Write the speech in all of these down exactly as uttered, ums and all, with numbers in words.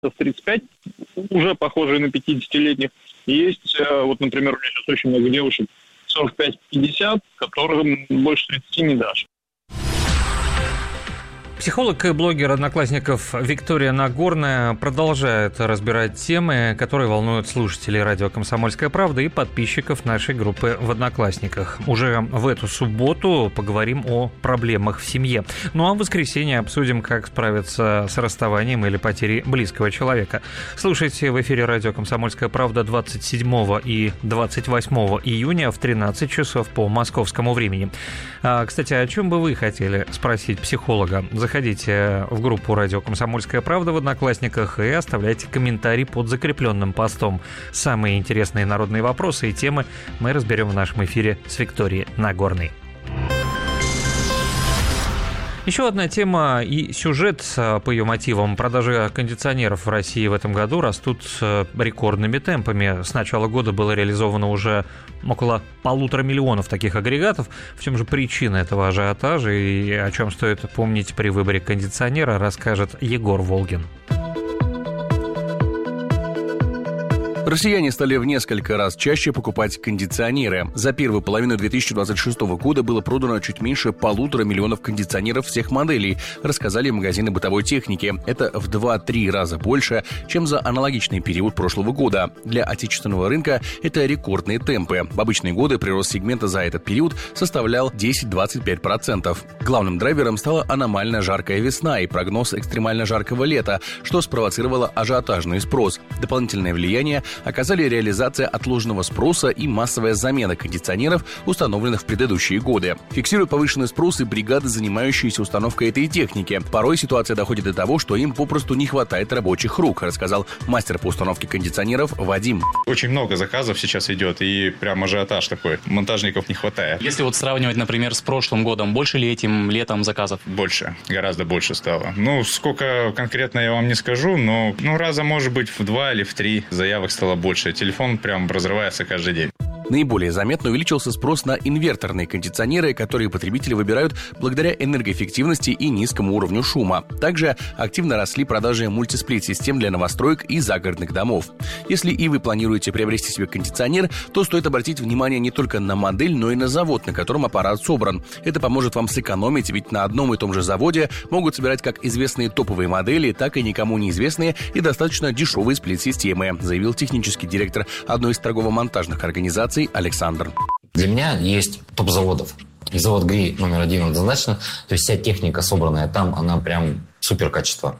тридцать пять, уже похожие на пятидесятилетних. Есть, вот, например, у меня сейчас очень много девушек сорок пять пятьдесят, которым больше тридцати не дашь. Психолог и блогер Одноклассников Виктория Нагорная продолжает разбирать темы, которые волнуют слушателей радио «Комсомольская правда» и подписчиков нашей группы в Одноклассниках. Уже в эту субботу поговорим о проблемах в семье. Ну а в воскресенье обсудим, как справиться с расставанием или потерей близкого человека. Слушайте в эфире радио «Комсомольская правда» двадцать седьмого и двадцать восьмого июня в тринадцать часов по московскому времени. А, кстати, о чем бы вы хотели спросить психолога? Заходите в группу «Радио Комсомольская правда» в Одноклассниках и оставляйте комментарий под закрепленным постом. Самые интересные народные вопросы и темы мы разберем в нашем эфире с Викторией Нагорной. Еще одна тема и сюжет по ее мотивам. Продажи кондиционеров в России в этом году растут рекордными темпами. С начала года было реализовано уже около полутора миллионов таких агрегатов. В чем же причина этого ажиотажа и о чем стоит помнить при выборе кондиционера, расскажет Егор Волгин. Россияне стали в несколько раз чаще покупать кондиционеры. За первую половину две тысячи двадцать шестого года было продано чуть меньше полутора миллионов кондиционеров всех моделей, рассказали магазины бытовой техники. Это в два-три раза больше, чем за аналогичный период прошлого года. Для отечественного рынка это рекордные темпы. В обычные годы прирост сегмента за этот период составлял десять-двадцать пять процентов. Главным драйвером стала аномально жаркая весна и прогноз экстремально жаркого лета, что спровоцировало ажиотажный спрос. Дополнительное влияние оказали реализация отложенного спроса и массовая замена кондиционеров, установленных в предыдущие годы. Фиксируют повышенный спрос и бригады, занимающиеся установкой этой техники. Порой ситуация доходит до того, что им попросту не хватает рабочих рук, рассказал мастер по установке кондиционеров Вадим. Очень много заказов сейчас идет, и прям ажиотаж такой. Монтажников не хватает. Если вот сравнивать, например, с прошлым годом, больше ли этим летом заказов? Больше, гораздо больше стало. Ну, сколько конкретно я вам не скажу, но ну, раза, может быть, в два или в три заявок стало больше. Телефон прям разрывается каждый день. Наиболее заметно увеличился спрос на инверторные кондиционеры, которые потребители выбирают благодаря энергоэффективности и низкому уровню шума. Также активно росли продажи мультисплит-систем для новостроек и загородных домов. Если и вы планируете приобрести себе кондиционер, то стоит обратить внимание не только на модель, но и на завод, на котором аппарат собран. Это поможет вам сэкономить, ведь на одном и том же заводе могут собирать как известные топовые модели, так и никому неизвестные и достаточно дешевые сплит-системы, заявил технический директор одной из торгово-монтажных организаций Александр. Для меня есть топ заводов. И завод ГРИ номер один однозначно. То есть вся техника, собранная там, она прям супер качество.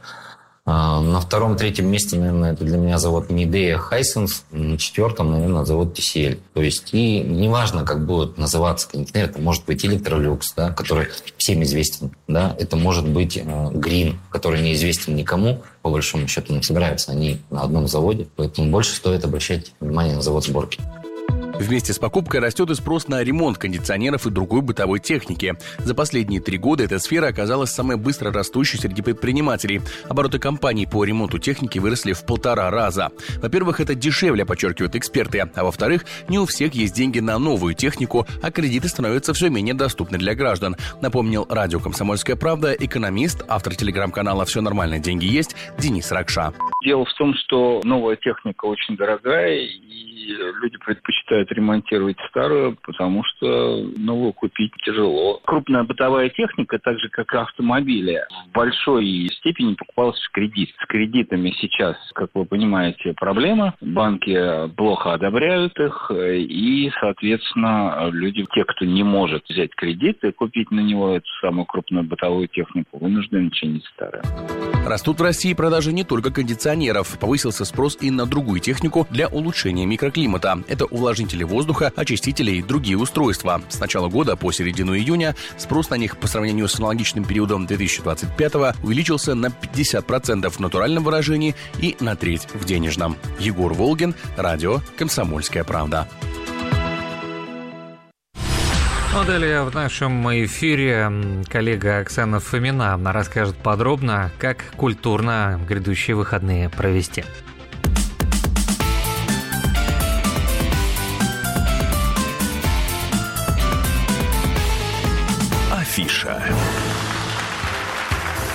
На втором-третьем месте, наверное, это для меня завод Midea Hisense. На четвертом, наверное, завод ти си эль. То есть и неважно, как будет называться кондиционер, это может быть Electrolux, да, который всем известен. Да, это может быть Green, который неизвестен никому. По большому счету, не собираются они на одном заводе. Поэтому больше стоит обращать внимание на завод сборки. Вместе с покупкой растет и спрос на ремонт кондиционеров и другой бытовой техники. За последние три года эта сфера оказалась самой быстро растущей среди предпринимателей. Обороты компаний по ремонту техники выросли в полтора раза. Во-первых, это дешевле, подчеркивают эксперты. А во-вторых, не у всех есть деньги на новую технику, а кредиты становятся все менее доступны для граждан. Напомнил радио «Комсомольская правда» экономист, автор телеграм-канала «Все нормально, деньги есть» Денис Ракша. Дело в том, что новая техника очень дорогая, и люди предпочитают ремонтировать старую, потому что новую купить тяжело. Крупная бытовая техника, так же как и автомобили, в большой степени покупалась в кредит. С кредитами сейчас, как вы понимаете, проблема. Банки плохо одобряют их, и, соответственно, люди, те, кто не может взять кредит и купить на него эту самую крупную бытовую технику, вынуждены чинить старую. Растут в России продажи не только кондиционеров. Повысился спрос и на другую технику для улучшения микроклимата. Это увлажнители воздуха, очистители и другие устройства. С начала года по середину июня спрос на них по сравнению с аналогичным периодом две тысячи двадцать пятого увеличился на пятьдесят процентов в натуральном выражении и на треть в денежном. Егор Волгин, радио «Комсомольская правда». Ну, далее в нашем эфире коллега Оксана Фомина расскажет подробно, как культурно грядущие выходные провести. Афиша.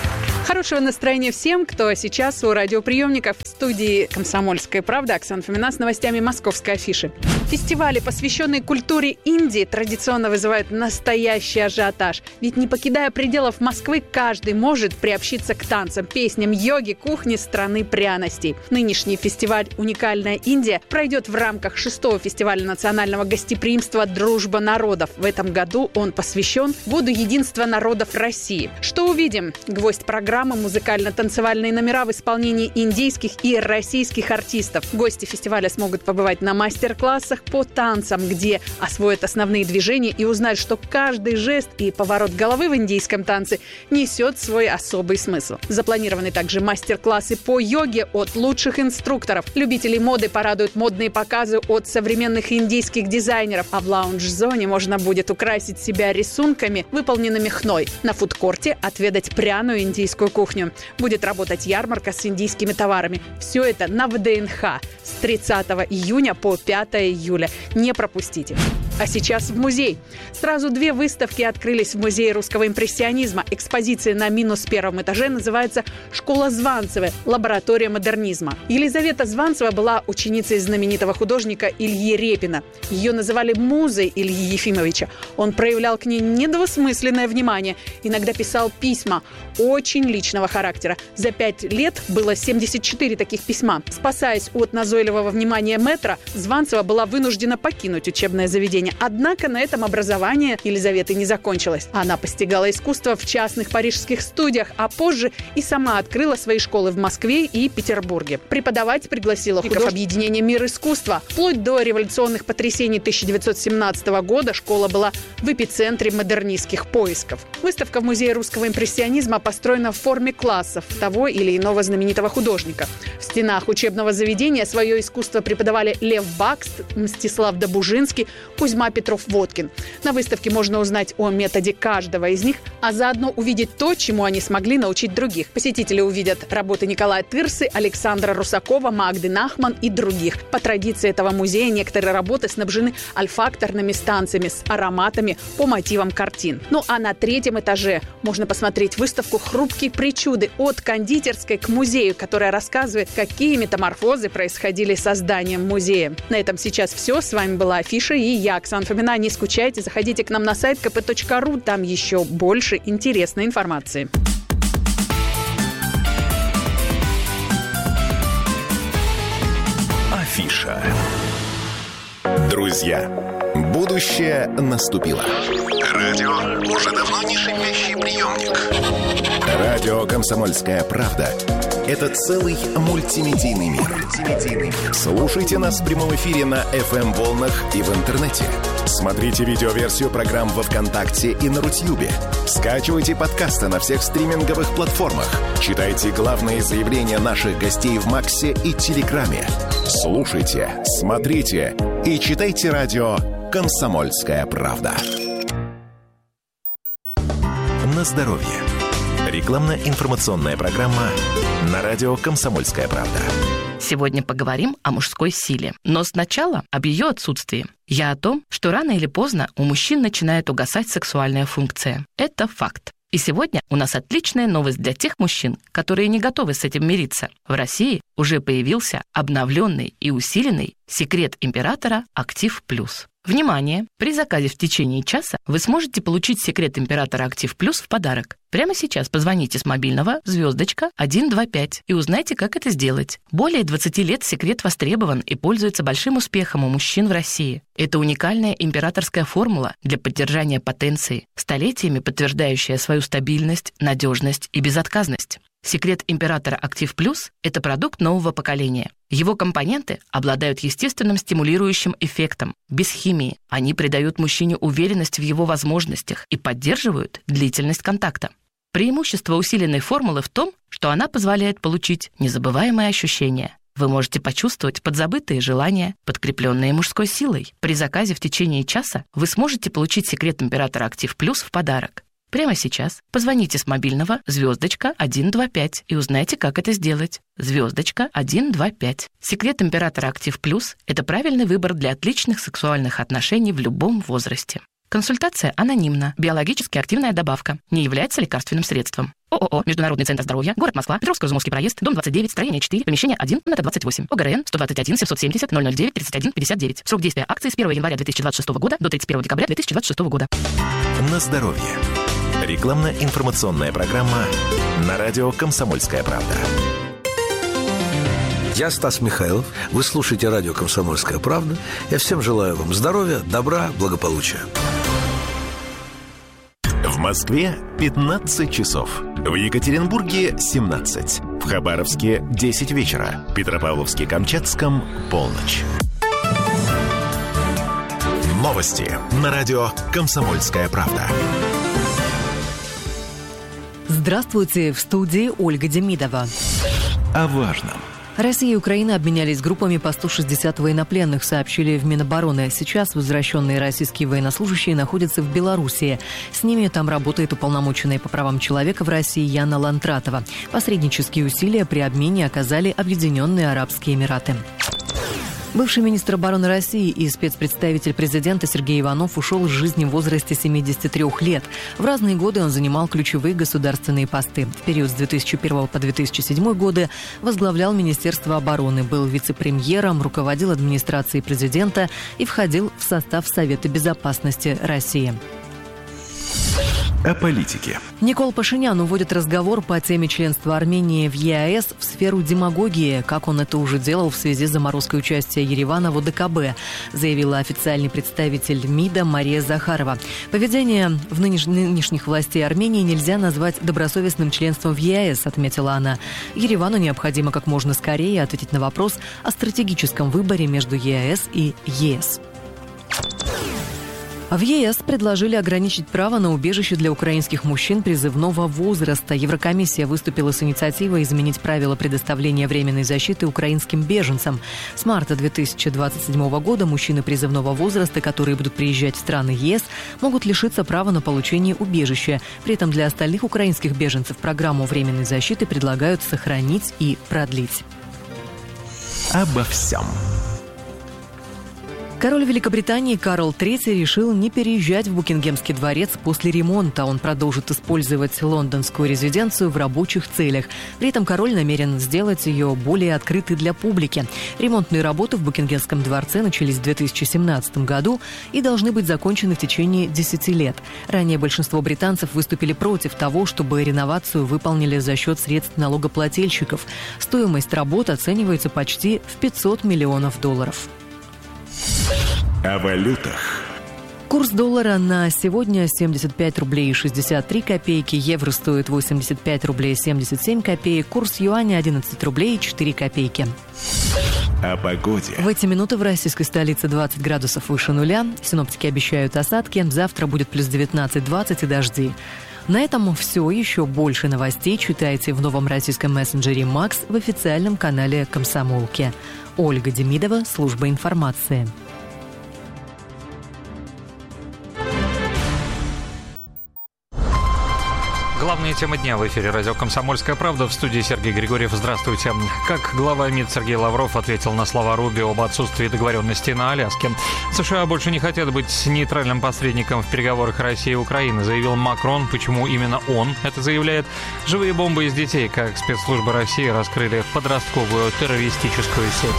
Хорошего настроения всем, кто сейчас у радиоприемников. В студии «Комсомольская правда» Оксана Фомина с новостями московской афиши. Фестивали, посвященные культуре Индии, традиционно вызывают настоящий ажиотаж. Ведь не покидая пределов Москвы, каждый может приобщиться к танцам, песням, йоге, кухне страны пряностей. Нынешний фестиваль «Уникальная Индия» пройдет в рамках шестого фестиваля национального гостеприимства «Дружба народов». В этом году он посвящен Году единства народов России. Что увидим? Гвоздь программы – музыкально-танцевальные номера в исполнении индийских и российских артистов. Гости фестиваля смогут побывать на мастер-классах по танцам, где освоят основные движения и узнают, что каждый жест и поворот головы в индийском танце несет свой особый смысл. Запланированы также мастер-классы по йоге от лучших инструкторов. Любителей моды порадуют модные показы от современных индийских дизайнеров, а в лаунж-зоне можно будет украсить себя рисунками, выполненными хной. На фудкорте отведать пряную индийскую кухню. Будет работать ярмарка с индийскими товарами. Все это на ВДНХ с тридцатого июня по пятого июля. Не пропустите. А сейчас в музей. Сразу две выставки открылись в Музее русского импрессионизма. Экспозиция на минус первом этаже называется «Школа Званцевой. Лаборатория модернизма». Елизавета Званцева была ученицей знаменитого художника Ильи Репина. Ее называли музой Ильи Ефимовича. Он проявлял к ней недвусмысленное внимание. Иногда писал письма очень личного характера. За пять лет было семьдесят четыре таких письма. Спасаясь от назойливого внимания мэтра, Званцева была вынуждена покинуть учебное заведение. Однако на этом образование Елизаветы не закончилось. Она постигала искусство в частных парижских студиях, а позже и сама открыла свои школы в Москве и Петербурге. Преподавать пригласила художников объединения «Мир искусства». Вплоть до революционных потрясений тысяча девятьсот семнадцатого года школа была в эпицентре модернистских поисков. Выставка в Музее русского импрессионизма построена в форме классов того или иного знаменитого художника. В стенах учебного заведения свое искусство преподавали Лев Бакст, Мстислав Добужинский, Кузьма Петров-Водкин. На выставке можно узнать о методе каждого из них, а заодно увидеть то, чему они смогли научить других. Посетители увидят работы Николая Тырсы, Александра Русакова, Магды Нахман и других. По традиции этого музея некоторые работы снабжены ольфакторными станциями с ароматами по мотивам картин. Ну а на третьем этаже можно посмотреть выставку «Хрупкие причуды» от кондитерской к музею, которая рассказывает, какие метаморфозы происходили с созданием музея. На этом сейчас все. С вами была Афиша и я, Оксана Фомина. Не скучайте, заходите к нам на сайт ка пэ точка ру, там еще больше интересной информации. Афиша. Друзья, будущее наступило. Радио уже давно не шипящий приемник. Радио «Комсомольская правда» — это целый мультимедийный мир. Слушайте нас в прямом эфире на эф эм-волнах и в интернете. Смотрите видеоверсию программ во ВКонтакте и на Рутьюбе. Скачивайте подкасты на всех стриминговых платформах. Читайте главные заявления наших гостей в Максе и Телеграме. Слушайте, смотрите и читайте радио «Комсомольская правда». На здоровье. Рекламно-информационная программа на радио «Комсомольская правда». Сегодня поговорим о мужской силе. Но сначала об ее отсутствии. Я о том, что рано или поздно у мужчин начинает угасать сексуальная функция. Это факт. И сегодня у нас отличная новость для тех мужчин, которые не готовы с этим мириться. В России уже появился обновленный и усиленный секрет императора «Актив Плюс». Внимание! При заказе в течение часа вы сможете получить секрет императора «Актив Плюс» в подарок. Прямо сейчас позвоните с мобильного звездочка один два пять и узнайте, как это сделать. Более двадцати лет секрет востребован и пользуется большим успехом у мужчин в России. Это уникальная императорская формула для поддержания потенции, столетиями подтверждающая свою стабильность, надежность и безотказность. Секрет императора «Актив Плюс» — это продукт нового поколения. Его компоненты обладают естественным стимулирующим эффектом, без химии. Они придают мужчине уверенность в его возможностях и поддерживают длительность контакта. Преимущество усиленной формулы в том, что она позволяет получить незабываемые ощущения. Вы можете почувствовать подзабытые желания, подкрепленные мужской силой. При заказе в течение часа вы сможете получить секрет императора «Актив Плюс» в подарок. Прямо сейчас позвоните с мобильного звездочка один два пять и узнайте, как это сделать. Звездочка один два пять. Секрет императора «Актив Плюс» — это правильный выбор для отличных сексуальных отношений в любом возрасте. Консультация анонимна. Биологически активная добавка. Не является лекарственным средством. ООО «Международный центр здоровья», город Москва, Петровско-Изумовский проезд, дом двадцать девять, строение четыре, помещение один, комната двадцать восемь. ОГРН сто двадцать один семьсот семьдесят ноль ноль девять тридцать один пятьдесят девять. Срок действия акции с первого января две тысячи двадцать шестого года до тридцать первого декабря две тысячи двадцать шестого года. На здоровье. Рекламно-информационная программа на радио «Комсомольская правда». Я Стас Михайлов. Вы слушаете радио «Комсомольская правда». Я всем желаю вам здоровья, добра, благополучия. В Москве пятнадцать часов. В Екатеринбурге семнадцать. В Хабаровске десять вечера. В Петропавловске-Камчатском полночь. Новости на радио «Комсомольская правда». Здравствуйте, в студии Ольга Демидова. О важном. Россия и Украина обменялись группами по сто шестьдесят военнопленных, сообщили в Минобороны. Сейчас возвращенные российские военнослужащие находятся в Белоруссии. С ними там работает уполномоченная по правам человека в России Яна Лантратова. Посреднические усилия при обмене оказали Объединенные Арабские Эмираты. Бывший министр обороны России и спецпредставитель президента Сергей Иванов ушел из жизни в возрасте семидесяти трёх лет. В разные годы он занимал ключевые государственные посты. В период с две тысячи первого по две тысячи седьмой годы возглавлял Министерство обороны, был вице-премьером, руководил администрацией президента и входил в состав Совета безопасности России. О политике. Никол Пашинян уводит разговор по теме членства Армении в ЕАЭС в сферу демагогии, как он это уже делал в связи с заморозкой участия Еревана в ОДКБ, заявила официальный представитель МИДа Мария Захарова. Поведение в нынеш... нынешних властей Армении нельзя назвать добросовестным членством в ЕАЭС, отметила она. Еревану необходимо как можно скорее ответить на вопрос о стратегическом выборе между ЕАЭС и ЕС. В ЕС предложили ограничить право на убежище для украинских мужчин призывного возраста. Еврокомиссия выступила с инициативой изменить правила предоставления временной защиты украинским беженцам. С марта две тысячи двадцать седьмого года мужчины призывного возраста, которые будут приезжать в страны ЕС, могут лишиться права на получение убежища. При этом для остальных украинских беженцев программу временной защиты предлагают сохранить и продлить. Обо всем. Король Великобритании Карл третий решил не переезжать в Букингемский дворец после ремонта. Он продолжит использовать лондонскую резиденцию в рабочих целях. При этом король намерен сделать ее более открытой для публики. Ремонтные работы в Букингемском дворце начались в две тысячи семнадцатом году и должны быть закончены в течение десяти лет. Ранее большинство британцев выступили против того, чтобы реновацию выполнили за счет средств налогоплательщиков. Стоимость работ оценивается почти в пятьсот миллионов долларов. О валютах. Курс доллара на сегодня семьдесят пять рублей шестьдесят три копейки, евро стоит восемьдесят пять рублей семьдесят семь копеек, курс юаня одиннадцать рублей четыре копейки. О погоде. В эти минуты в российской столице двадцать градусов выше нуля. Синоптики обещают осадки. Завтра будет плюс девятнадцать-двадцать и дожди. На этом все. Еще больше новостей читайте в новом российском мессенджере «Макс» в официальном канале «Комсомолки». Ольга Демидова, служба информации. Главные темы дня в эфире радио «Комсомольская правда». В студии Сергей Григорьев. Здравствуйте. Как глава МИД Сергей Лавров ответил на слова Рубио об отсутствии договоренности на Аляске. США больше не хотят быть нейтральным посредником в переговорах России и Украины, заявил Макрон. Почему именно он это заявляет? Живые бомбы из детей, как спецслужбы России раскрыли подростковую террористическую сеть.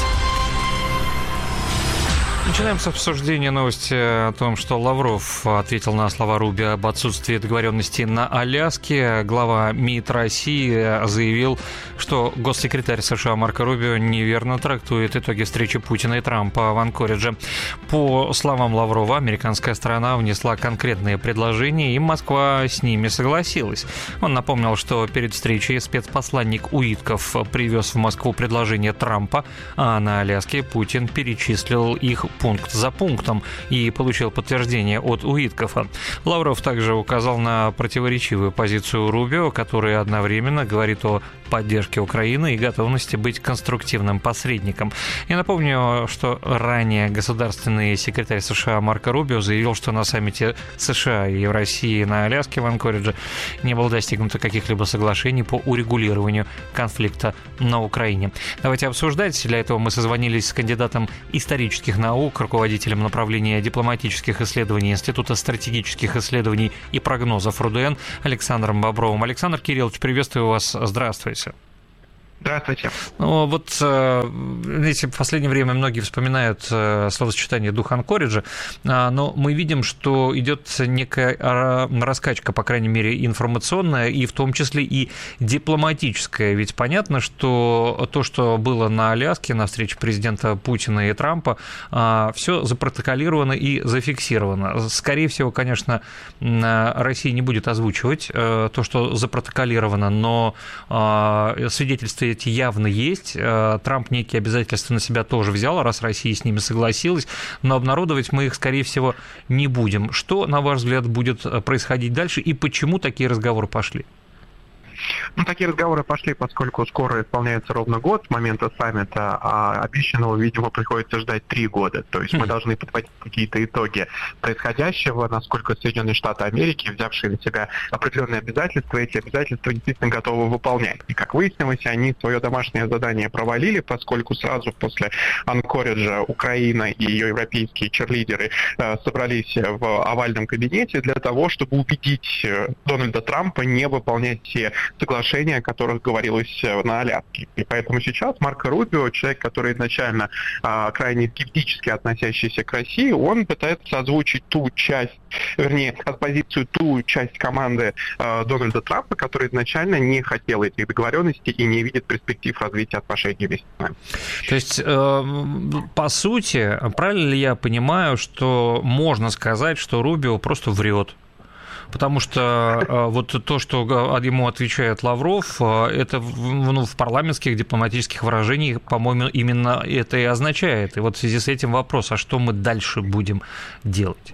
Начинаем с обсуждения новости о том, что Лавров ответил на слова Рубио об отсутствии договоренности на Аляске. Глава МИД России заявил, что госсекретарь США Марко Рубио неверно трактует итоги встречи Путина и Трампа в Анкоридже. По словам Лаврова, американская сторона внесла конкретные предложения, и Москва с ними согласилась. Он напомнил, что перед встречей спецпосланник Уитков привез в Москву предложение Трампа, а на Аляске Путин перечислил их пункт за пунктом и получил подтверждение от Уиткофа. Лавров также указал на противоречивую позицию Рубио, который одновременно говорит о поддержке Украины и готовности быть конструктивным посредником. Я напомню, что ранее государственный секретарь США Марко Рубио заявил, что на саммите США и в России на Аляске в Анкоридже не было достигнуто каких-либо соглашений по урегулированию конфликта на Украине. Давайте обсуждать. Для этого мы созвонились с кандидатом исторических наук, наук, руководителем направления дипломатических исследований Института стратегических исследований и прогнозов РУДН Александром Бобровым. Александр Кириллович, приветствую вас. Здравствуйте. Здравствуйте. Ну, вот, знаете, в последнее время многие вспоминают словосочетание «дух Анкориджа», но мы видим, что идет некая раскачка, по крайней мере, информационная, и в том числе и дипломатическая. Ведь понятно, что то, что было на Аляске, на встрече президента Путина и Трампа, все запротоколировано и зафиксировано. Скорее всего, конечно, Россия не будет озвучивать то, что запротоколировано, но свидетельства эти явно есть. Трамп некие обязательства на себя тоже взял, раз Россия с ними согласилась, но обнародовать мы их, скорее всего, не будем. Что, на ваш взгляд, будет происходить дальше и почему такие разговоры пошли? Ну, такие разговоры пошли, поскольку скоро исполняется ровно год с момента саммита, а обещанного, видимо, приходится ждать три года. То есть мы должны подводить какие-то итоги происходящего, насколько Соединенные Штаты Америки, взявшие на себя определенные обязательства, эти обязательства действительно готовы выполнять. И, как выяснилось, они свое домашнее задание провалили, поскольку сразу после Анкориджа Украина и ее европейские черлидеры э, собрались в овальном кабинете для того, чтобы убедить Дональда Трампа не выполнять те соглашения, о которых говорилось на Аляске. И поэтому сейчас Марко Рубио, человек, который изначально а, крайне скептически относящийся к России, он пытается озвучить ту часть, вернее, оппозицию, ту часть команды а, Дональда Трампа, которая изначально не хотела этих договоренностей и не видит перспектив развития отношений вместе с нами. То есть, э, по сути, правильно ли я понимаю, что можно сказать, что Рубио просто врет? Потому что э, вот то, что ему отвечает Лавров, э, это ну, в парламентских дипломатических выражениях, по-моему, именно это и означает. И вот в связи с этим вопрос, а что мы дальше будем делать?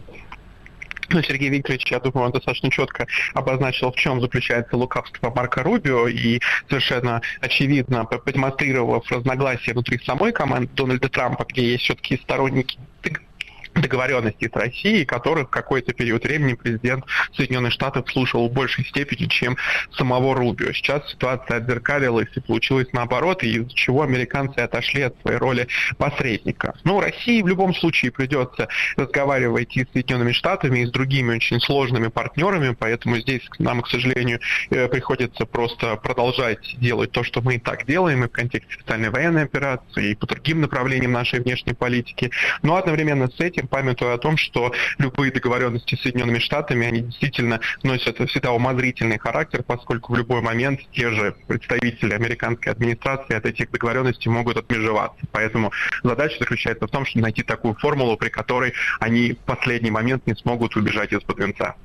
Ну, Сергей Викторович, я думаю, он достаточно четко обозначил, в чем заключается лукавство Марко Рубио, и совершенно очевидно продемонстрировав разногласия внутри самой команды Дональда Трампа, где есть все-таки сторонники договоренностей с Россией, которых в какой-то период времени президент Соединенных Штатов слушал в большей степени, чем самого Рубио. Сейчас ситуация отзеркалилась и получилось наоборот, и из-за чего американцы отошли от своей роли посредника. Ну, России в любом случае придется разговаривать и с Соединенными Штатами, и с другими очень сложными партнерами, поэтому здесь нам, к сожалению, приходится просто продолжать делать то, что мы и так делаем, и в контексте специальной военной операции, и по другим направлениям нашей внешней политики. Но одновременно с этим памятуя о том, что любые договоренности с Соединенными Штатами, они действительно носят всегда умозрительный характер, поскольку в любой момент те же представители американской администрации от этих договоренностей могут отмежеваться. Поэтому задача заключается в том, чтобы найти такую формулу, при которой они в последний момент не смогут убежать из-под венца.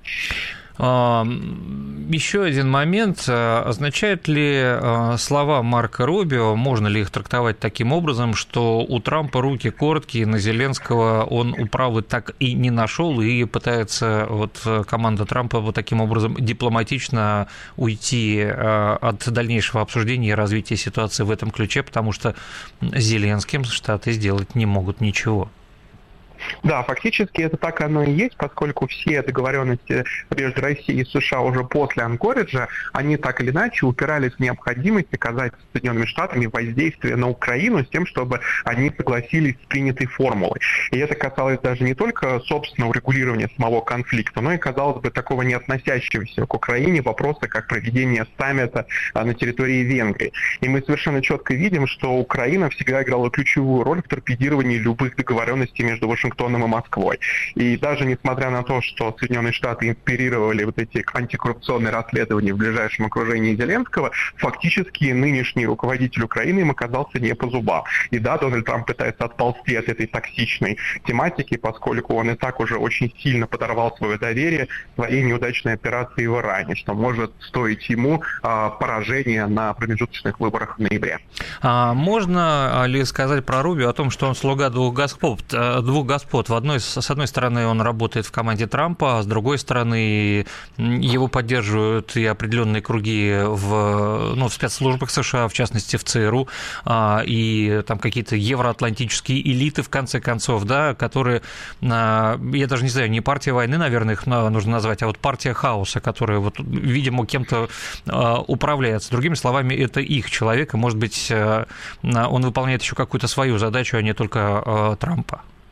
Еще один момент. Означает ли слова Марко Рубио, можно ли их трактовать таким образом, что у Трампа руки короткие, на Зеленского он управы так и не нашел, и пытается вот команда Трампа вот таким образом дипломатично уйти от дальнейшего обсуждения и развития ситуации в этом ключе, потому что с Зеленским Штаты сделать не могут ничего? Да, фактически это так оно и есть, поскольку все договоренности между Россией и США уже после Анкориджа, они так или иначе упирались в необходимость оказать Соединенными Штатами воздействие на Украину с тем, чтобы они согласились с принятой формулой. И это касалось даже не только собственного регулирования самого конфликта, но и, казалось бы, такого не относящегося к Украине вопроса, как проведение саммита на территории Венгрии. И мы совершенно четко видим, что Украина всегда играла ключевую роль в торпедировании любых договоренностей между Вашингтоном Вашингтоном и Москвой. И даже несмотря на то, что Соединенные Штаты инспирировали вот эти антикоррупционные расследования в ближайшем окружении Зеленского, фактически нынешний руководитель Украины им оказался не по зубам. И да, Дональд Трамп пытается отползти от этой токсичной тематики, поскольку он и так уже очень сильно подорвал свое доверие своей неудачной операции в Иране, что может стоить ему а, поражения на промежуточных выборах в ноябре. А можно ли сказать про Рубио о том, что он слуга двух господ? Двух господ. В одной, с одной стороны, он работает в команде Трампа, а с другой стороны, его поддерживают и определенные круги в, ну, в спецслужбах США, в частности, в ЦРУ, и там какие-то евроатлантические элиты, в конце концов, да, которые, я даже не знаю, не партия войны, наверное, их нужно назвать, а вот партия хаоса, которая, вот, видимо, кем-то управляется. Другими словами, это их человек, и, может быть, он выполняет еще какую-то свою задачу, а не только Трампа.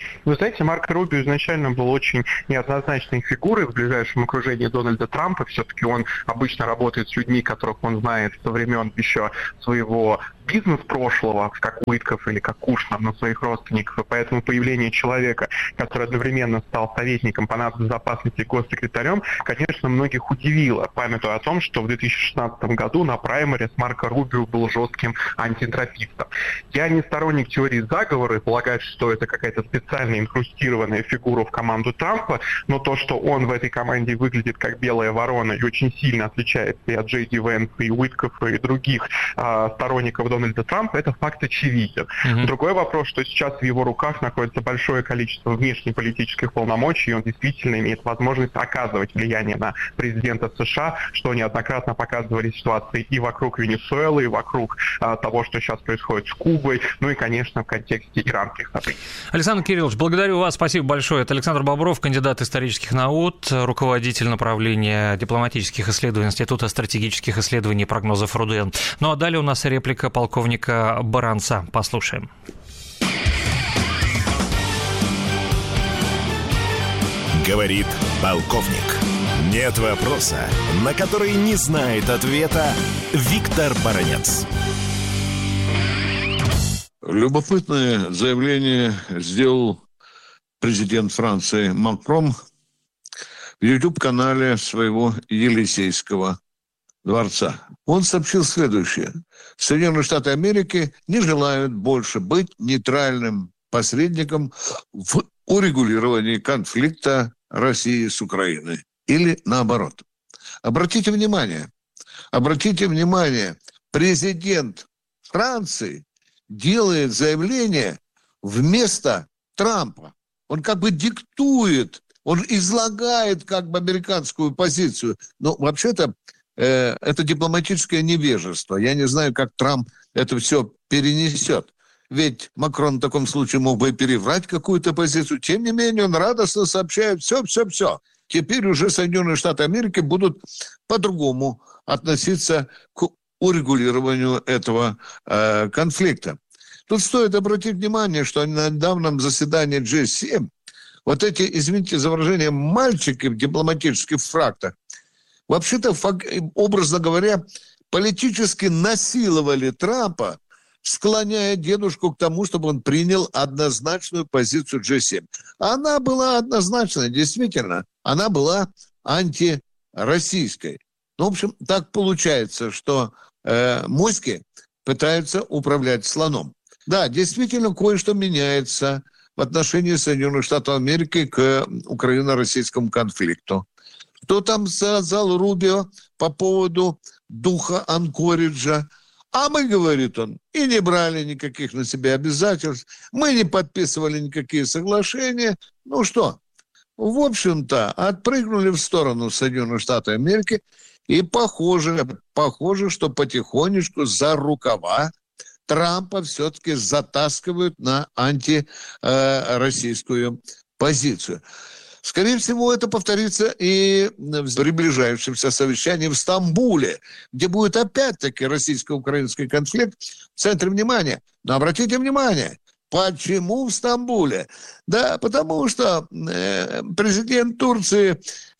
Вы знаете, Марко Рубио изначально был очень неоднозначной фигурой в ближайшем окружении Дональда Трампа. Все-таки он обычно работает с людьми, которых он знает со времен еще своего бизнес-прошлого, как Уитков или как Кушнер, на своих родственников. И поэтому появление человека, который одновременно стал советником по нацбезопасности и госсекретарем, конечно, многих удивило, памятуя о том, что в две тысячи шестнадцатом году на праймере с Марко Рубио был жестким антитрампистом. Я не сторонник теории заговора и полагаю, что это какая-то специально инкрустированная фигура в команду Трампа, но то, что он в этой команде выглядит как белая ворона и очень сильно отличается и от Джей Ди Венса, и Уиткофа, и других а, сторонников Дональда Трампа, это факт очевиден. Mm-hmm. Другой вопрос, что сейчас в его руках находится большое количество внешнеполитических полномочий, и он действительно имеет возможность оказывать влияние на президента США, что неоднократно показывали ситуации и вокруг Венесуэлы, и вокруг а, того, что сейчас происходит с Кубой, ну и, конечно, в контексте иранских событий. Александр Кириллович, благодарю вас, спасибо большое. Это Александр Бобров, кандидат исторических наук, руководитель направления дипломатических исследований Института стратегических исследований и прогнозов РУДН. Ну а далее у нас реплика полковника Баранца. Послушаем. Говорит полковник. Нет вопроса, на который не знает ответа Виктор Баранец. Любопытное заявление сделал президент Франции Макрон в YouTube-канале своего Елисейского дворца. Он сообщил следующее. Соединенные Штаты Америки не желают больше быть нейтральным посредником в урегулировании конфликта России с Украиной. Или наоборот. Обратите внимание, обратите внимание, президент Франции делает заявление вместо Трампа. Он как бы диктует, он излагает как бы американскую позицию. Но вообще-то э, это дипломатическое невежество. Я не знаю, как Трамп это все перенесет. Ведь Макрон в таком случае мог бы переврать какую-то позицию. Тем не менее, он радостно сообщает все-все-все. Теперь уже Соединенные Штаты Америки будут по-другому относиться к урегулированию этого э, конфликта. Тут стоит обратить внимание, что на недавнем заседании джи семь вот эти, извините за выражение, мальчики в дипломатических фраках, вообще-то, образно говоря, политически насиловали Трампа, склоняя дедушку к тому, чтобы он принял однозначную позицию джи семь. Она была однозначной, действительно. Она была антироссийской. Ну, в общем, так получается, что э, моськи пытаются управлять слоном. Да, действительно, кое-что меняется в отношении Соединенных Штатов Америки к украино-российскому конфликту. Кто там сказал Рубио по поводу духа Анкориджа? А мы, говорит он, и не брали никаких на себя обязательств, мы не подписывали никакие соглашения. Ну что, в общем-то, отпрыгнули в сторону Соединенных Штатов Америки, и похоже, похоже, что потихонечку за рукава Трампа все-таки затаскивают на антироссийскую позицию. Скорее всего, это повторится и в приближающемся совещании в Стамбуле, где будет опять-таки российско-украинский конфликт в центре внимания. Но обратите внимание, почему в Стамбуле? Да, потому что э, президент Турции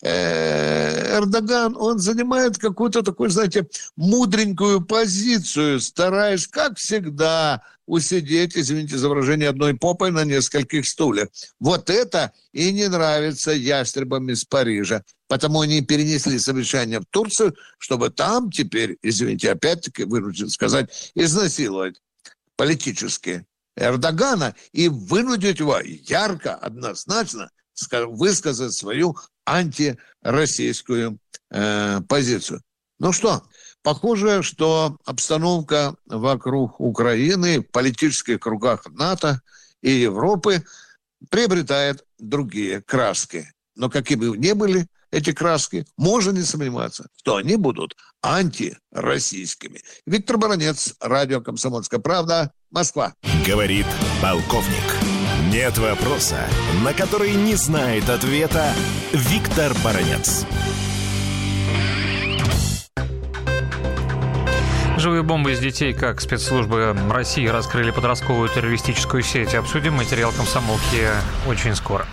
э, Эрдоган, он занимает какую-то такую, знаете, мудренькую позицию, стараясь, как всегда, усидеть, извините за выражение, одной попой на нескольких стульях. Вот это и не нравится ястребам из Парижа. Потому они перенесли совещание в Турцию, чтобы там теперь, извините, опять-таки, вынужден сказать, изнасиловать политически Эрдогана и вынудить его ярко, однозначно высказать свою антироссийскую э, позицию. Ну что, похоже, что обстановка вокруг Украины в политических кругах НАТО и Европы приобретает другие краски. Но какими бы ни были эти краски, можно не сомневаться, что они будут антироссийскими. Виктор Баранец, радио «Комсомольская правда», Москва. Говорит полковник. Нет вопроса, на который не знает ответа Виктор Баранец. Живые бомбы из детей, как спецслужбы России раскрыли подростковую террористическую сеть. Обсудим материал «Комсомолки» очень скоро.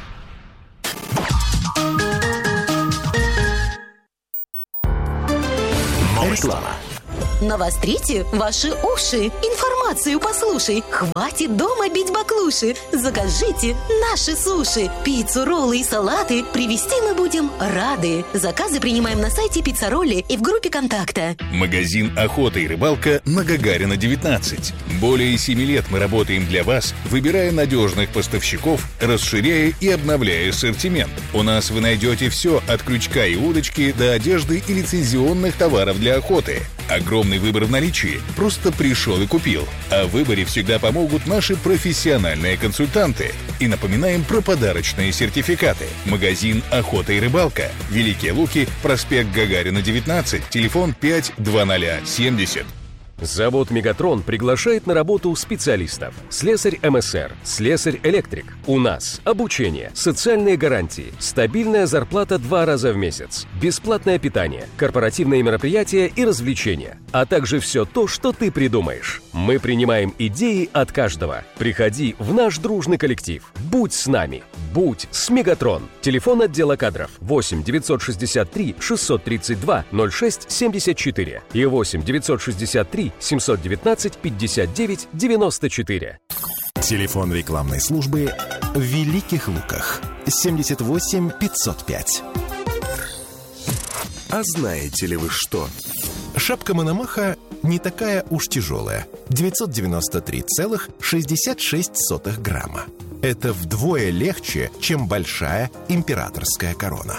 Реклама. Навострите ваши уши. Информацию послушай. Хватит дома бить баклуши. Закажите наши суши. Пиццу, роллы и салаты привезти мы будем рады. Заказы принимаем на сайте Пиццаролли и в группе контакта. Магазин «Охота и рыбалка» на Гагарина, девятнадцать. Более семи лет мы работаем для вас, выбирая надежных поставщиков, расширяя и обновляя ассортимент. У нас вы найдете все от крючка и удочки до одежды и лицензионных товаров для охоты. Огромный выбор в наличии. Просто пришел и купил. А в выборе всегда помогут наши профессиональные консультанты. И напоминаем про подарочные сертификаты. Магазин «Охота и рыбалка». Великие Луки, проспект Гагарина, девятнадцать, телефон пять двадцать семьдесят. Завод «Мегатрон» приглашает на работу специалистов. Слесарь эм эс эр, слесарь-электрик. У нас обучение, социальные гарантии, стабильная зарплата два раза в месяц, бесплатное питание, корпоративные мероприятия и развлечения, а также все то, что ты придумаешь. Мы принимаем идеи от каждого. Приходи в наш дружный коллектив. Будь с нами. Будь с «Мегатрон». Телефон отдела кадров восемь девятьсот шестьдесят три шестьсот тридцать два ноль шесть семьдесят четыре и восемь девятьсот шестьдесят три семьсот девятнадцать пятьдесят девять девяносто четыре. Телефон рекламной службы в Великих Луках семьдесят восемь пятьсот пять. А знаете ли вы что? Шапка Мономаха не такая уж тяжелая. девятьсот девяносто три целых шестьдесят шесть сотых грамма. Это вдвое легче, чем большая императорская корона.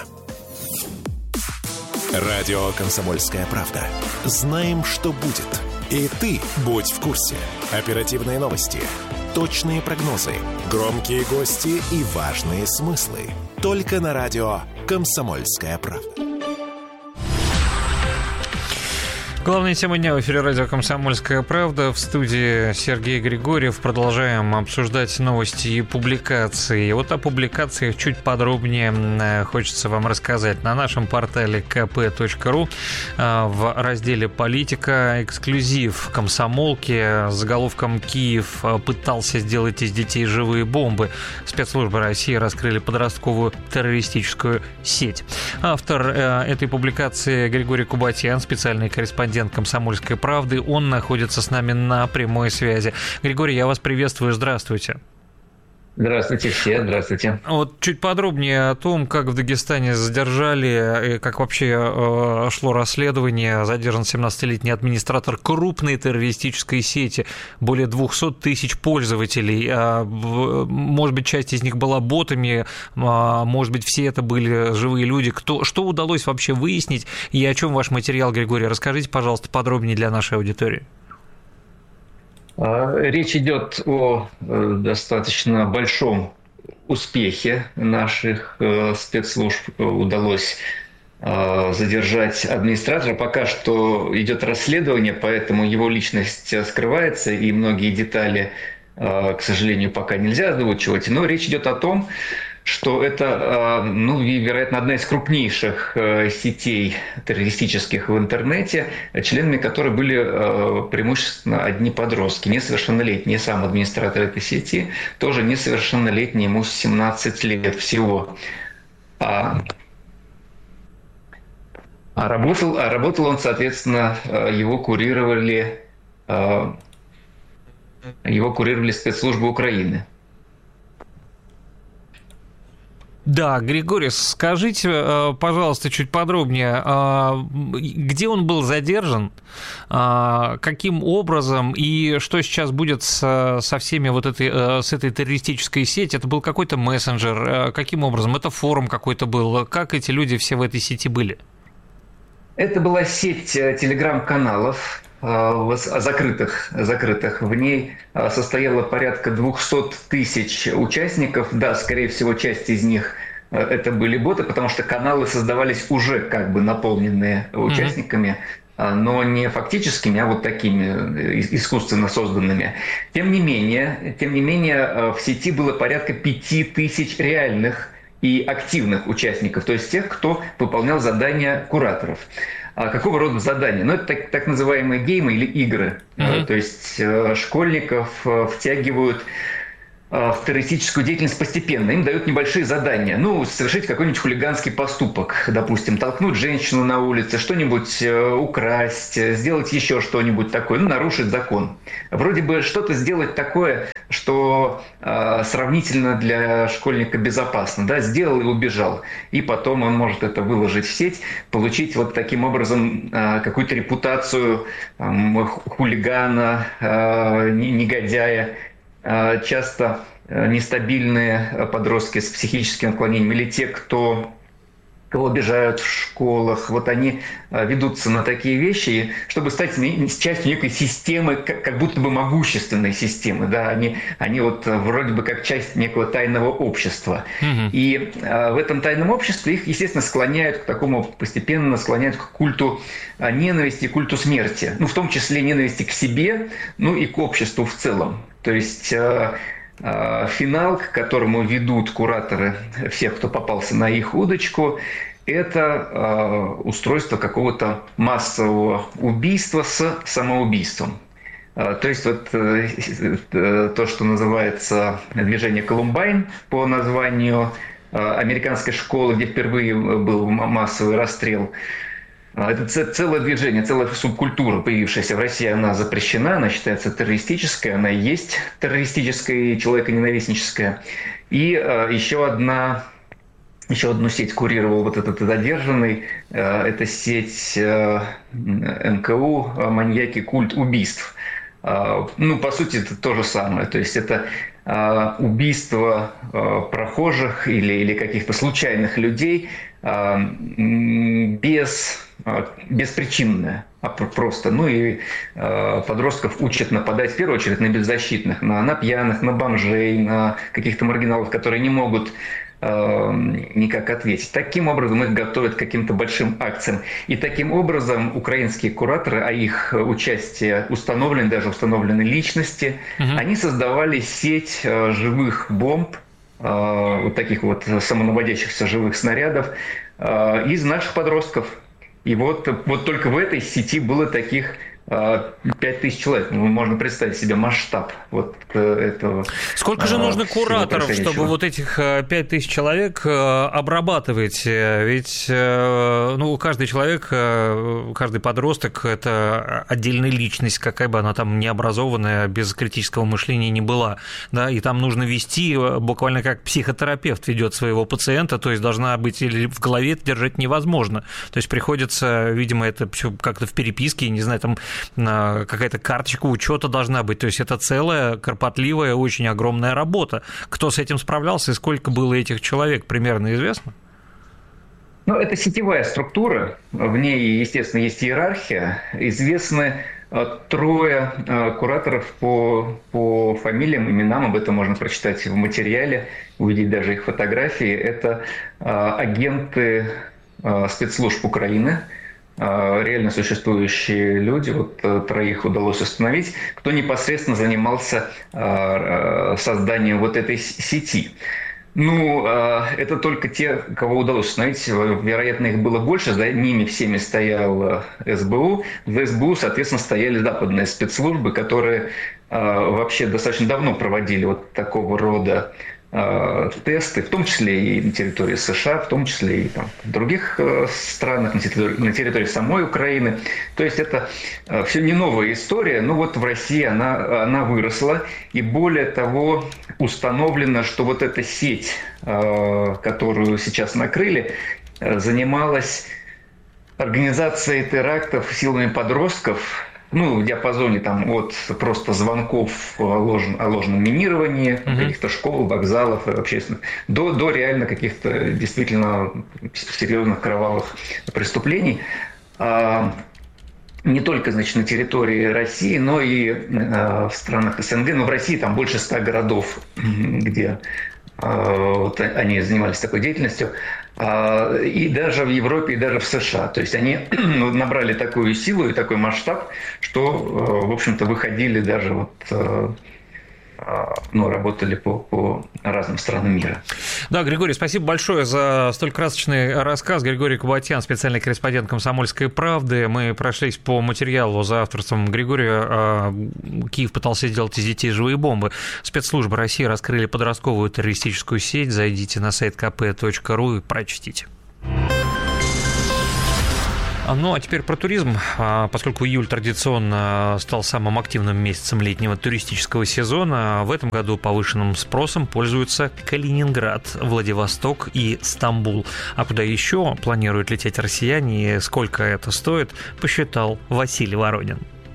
Радио «Комсомольская правда». Знаем, что будет. И ты будь в курсе. Оперативные новости, точные прогнозы, громкие гости и важные смыслы. Только на радио «Комсомольская правда». Главная тема дня в эфире радио «Комсомольская правда». В студии Сергей Григорьев. Продолжаем обсуждать новости и публикации. И вот о публикациях чуть подробнее хочется вам рассказать. На нашем портале ка пэ точка ру в разделе «Политика» эксклюзив комсомолки с заголовком «Киев пытался сделать из детей живые бомбы». Спецслужбы России раскрыли подростковую террористическую сеть. Автор этой публикации Григорий Кубатьян, специальный корреспондент «Комсомольской правды». Он находится с нами на прямой связи. Григорий, я вас приветствую. Здравствуйте. Здравствуйте все, здравствуйте. Вот чуть подробнее о том, как в Дагестане задержали, и как вообще э, шло расследование. Задержан семнадцатилетний администратор крупной террористической сети, более двести тысяч пользователей. А, может быть, часть из них была ботами, а, может быть, все это были живые люди. Кто, что удалось вообще выяснить и о чем ваш материал, Григорий? Расскажите, пожалуйста, подробнее для нашей аудитории. Речь идет о достаточно большом успехе наших спецслужб. Удалось задержать администратора. Пока что идет расследование, поэтому его личность скрывается, и многие детали, к сожалению, пока нельзя озвучивать. Но речь идет о том, что это, ну, вероятно, одна из крупнейших сетей террористических в интернете, членами которой были преимущественно одни подростки, несовершеннолетние. Сам администратор этой сети тоже несовершеннолетний, ему семнадцать лет всего. А, а, работал, а работал он, соответственно, его курировали, его курировали спецслужбы Украины. Да, Григорий, скажите, пожалуйста, чуть подробнее, где он был задержан, каким образом и что сейчас будет со, со всеми вот этой, с этой террористической сетью? Это был какой-то мессенджер, каким образом? Это форум какой-то был? Как эти люди все в этой сети были? Это была сеть телеграм-каналов, закрытых, закрытых. В ней состояло порядка двести тысяч участников. Да, скорее всего, часть из них это были боты, потому что каналы создавались уже как бы наполненные участниками, mm-hmm. но не фактическими, а вот такими искусственно созданными. Тем не менее, тем не менее в сети было порядка пяти тысяч реальных и активных участников, то есть тех, кто выполнял задания кураторов. А какого рода задания? Ну, это так, так называемые геймы или игры. Mm-hmm. То есть э, школьников э, втягивают в террористическую деятельность постепенно. Им дают небольшие задания. Ну, совершить какой-нибудь хулиганский поступок. Допустим, толкнуть женщину на улице, что-нибудь украсть, сделать еще что-нибудь такое. Ну, нарушить закон. Вроде бы что-то сделать такое, что э, сравнительно для школьника безопасно. Да? Сделал и убежал. И потом он может это выложить в сеть, получить вот таким образом э, какую-то репутацию э, хулигана, э, негодяя. Часто нестабильные подростки с психическим отклонением или те, кто, кого обижают в школах, вот они ведутся на такие вещи, чтобы стать частью некой системы, как будто бы могущественной системы. Да? Они, они вот вроде бы как часть некого тайного общества. Mm-hmm. И в этом тайном обществе их, естественно, склоняют к такому, постепенно склоняют к культу ненависти, культу смерти. Ну, в том числе ненависти к себе, ну и к обществу в целом. То есть э, э, финал, к которому ведут кураторы всех, кто попался на их удочку, это э, устройство какого-то массового убийства с самоубийством. Э, то есть вот э, э, то, что называется движение Колумбайн по названию э, американской школы, где впервые был массовый расстрел. Это целое движение, целая субкультура, появившаяся в России, она запрещена, она считается террористической, она и есть террористическая и человеконенавистническая. И э, еще одна, еще одну сеть курировал вот этот задержанный, э, это сеть э, эм ка у «Маньяки. Культ убийств». Э, ну, по сути, это то же самое, то есть это э, убийство э, прохожих или, или каких-то случайных людей э, без... беспричинное, а просто. Ну и э, подростков учат нападать в первую очередь на беззащитных, на, на пьяных, на бомжей, на каких-то маргиналов, которые не могут э, никак ответить. Таким образом их готовят к каким-то большим акциям. И таким образом украинские кураторы, а их участие установлены, даже установлены личности, угу. они создавали сеть э, живых бомб, э, вот таких вот самонаводящихся живых снарядов э, из наших подростков. И вот, вот только в этой сети было таких пять тысяч человек. Ну, можно представить себе масштаб вот этого. Сколько же нужно кураторов, чтобы вот этих пять тысяч человек обрабатывать? Ведь ну, каждый человек, каждый подросток – это отдельная личность, какая бы она там необразованная, без критического мышления не была. Да? И там нужно вести буквально как психотерапевт ведет своего пациента, то есть должна быть или в голове это держать невозможно. То есть приходится, видимо, это все как-то в переписке, не знаю, там какая-то карточка учета должна быть. То есть это целая, кропотливая, очень огромная работа. Кто с этим справлялся и сколько было этих человек, примерно известно? Ну, это сетевая структура. В ней, естественно, есть иерархия. Известны трое кураторов по, по фамилиям, именам. Об этом можно прочитать в материале, увидеть даже их фотографии. Это агенты спецслужб Украины, реально существующие люди, вот троих удалось установить, кто непосредственно занимался созданием вот этой сети. Ну, это только те, кого удалось установить. Вероятно, их было больше. За ними всеми стоял эс бэ у. В эс бэ у, соответственно, стояли западные спецслужбы, которые вообще достаточно давно проводили вот такого рода тесты, в том числе и на территории США, в том числе и там, в других странах, на территории, на территории самой Украины. То есть это все не новая история, но вот в России она, она выросла. И более того, установлено, что вот эта сеть, которую сейчас накрыли, занималась организацией терактов силами подростков, ну, в диапазоне там от просто звонков о, лож... о ложном минировании, mm-hmm. каких-то школ, вокзалов общественных, до, до реально каких-то действительно серьезных кровавых преступлений. А, не только, значит, на территории России, но и а, в странах эс эн гэ. Но в России там больше ста городов, где а, вот, они занимались такой деятельностью. И даже в Европе, и даже в США. То есть они набрали такую силу и такой масштаб, что, в общем-то, выходили даже вот ну, работали по, по разным странам мира. Да, Григорий, спасибо большое за столь красочный рассказ. Григорий Кубатян, специальный корреспондент «Комсомольской правды». Мы прошлись по материалу за авторством Григория. Киев пытался сделать из детей живые бомбы. Спецслужбы России раскрыли подростковую террористическую сеть. Зайдите на сайт ка пэ точка ру и прочтите. Ну, а теперь про туризм. Поскольку июль традиционно стал самым активным месяцем летнего туристического сезона, в этом году повышенным спросом пользуются Калининград, Владивосток и Стамбул. А куда еще планируют лететь россияне и сколько это стоит, посчитал Василий Воронин.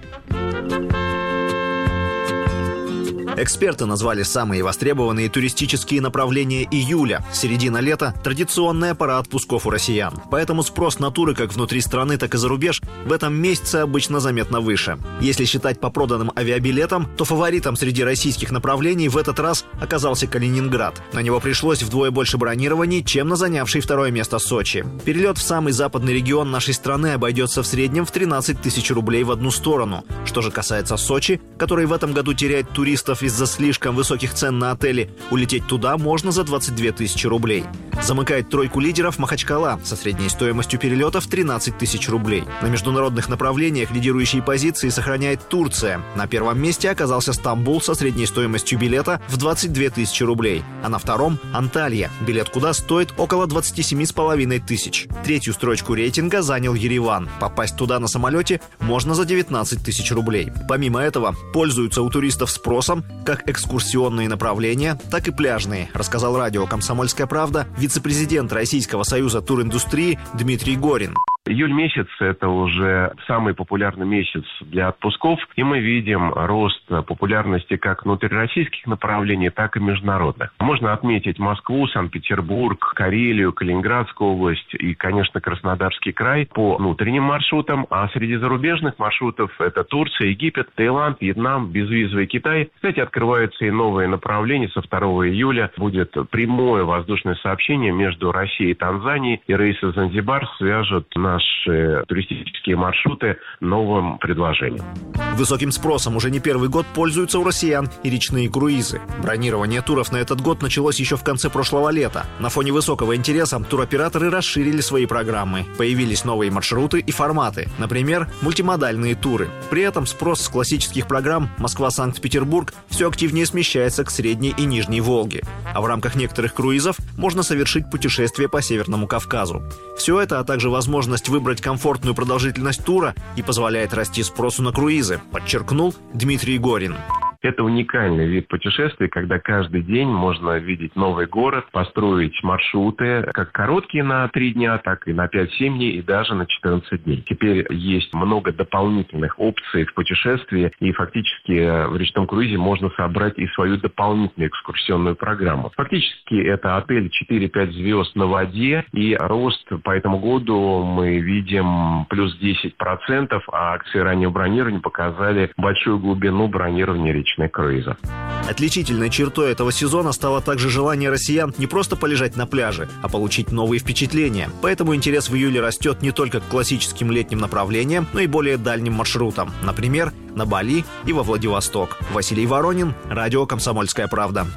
Эксперты назвали самые востребованные туристические направления июля. Середина лета – традиционная пора отпусков у россиян. Поэтому спрос на туры как внутри страны, так и за рубеж в этом месяце обычно заметно выше. Если считать по проданным авиабилетам, то фаворитом среди российских направлений в этот раз оказался Калининград. На него пришлось вдвое больше бронирований, чем на занявший второе место Сочи. Перелет в самый западный регион нашей страны обойдется в среднем в тринадцать тысяч рублей в одну сторону. Что же касается Сочи, который в этом году теряет туристов из-за слишком высоких цен на отели, улететь туда можно за двадцать две тысячи рублей. Замыкает тройку лидеров Махачкала со средней стоимостью перелета в тринадцать тысяч рублей. На международных направлениях лидирующие позиции сохраняет Турция. На первом месте оказался Стамбул со средней стоимостью билета в двадцать две тысячи рублей. А на втором – Анталья, билет куда стоит около двадцать семь с половиной тысяч. Третью строчку рейтинга занял Ереван. Попасть туда на самолете можно за девятнадцать тысяч рублей. Помимо этого, пользуются у туристов спросом как экскурсионные направления, так и пляжные, рассказал радио «Комсомольская правда» вице-президент Российского союза туриндустрии Дмитрий Горин. Июль месяц – это уже самый популярный месяц для отпусков, и мы видим рост популярности как внутрироссийских направлений, так и международных. Можно отметить Москву, Санкт-Петербург, Карелию, Калининградскую область и, конечно, Краснодарский край по внутренним маршрутам, а среди зарубежных маршрутов – это Турция, Египет, Таиланд, Вьетнам, безвизовый Китай. Кстати, открываются и новые направления. Со второго июля будет прямое воздушное сообщение между Россией и Танзанией, и рейсы Занзибар свяжут на наши туристические маршруты новым предложением. Высоким спросом уже не первый год пользуются у россиян и речные круизы. Бронирование туров на этот год началось еще в конце прошлого лета. На фоне высокого интереса туроператоры расширили свои программы. Появились новые маршруты и форматы, например, мультимодальные туры. При этом спрос с классических программ Москва-Санкт-Петербург все активнее смещается к Средней и Нижней Волге. А в рамках некоторых круизов можно совершить путешествие по Северному Кавказу. Все это, а также возможность выбрать комфортную продолжительность тура и позволяет расти спросу на круизы, подчеркнул Дмитрий Горин. Это уникальный вид путешествий, когда каждый день можно видеть новый город, построить маршруты, как короткие на три дня, так и на пять-семь дней, и даже на четырнадцать дней. Теперь есть много дополнительных опций в путешествии, и фактически в речном круизе можно собрать и свою дополнительную экскурсионную программу. Фактически это отель четыре-пять звезд на воде, и рост по этому году мы видим плюс десять процентов, а акции раннего бронирования показали большую глубину бронирования речных круизов. Отличительной чертой этого сезона стало также желание россиян не просто полежать на пляже, а получить новые впечатления. Поэтому интерес в июле растет не только к классическим летним направлениям, но и более дальним маршрутам. Например, на Бали и во Владивосток. Василий Воронин, радио «Комсомольская правда».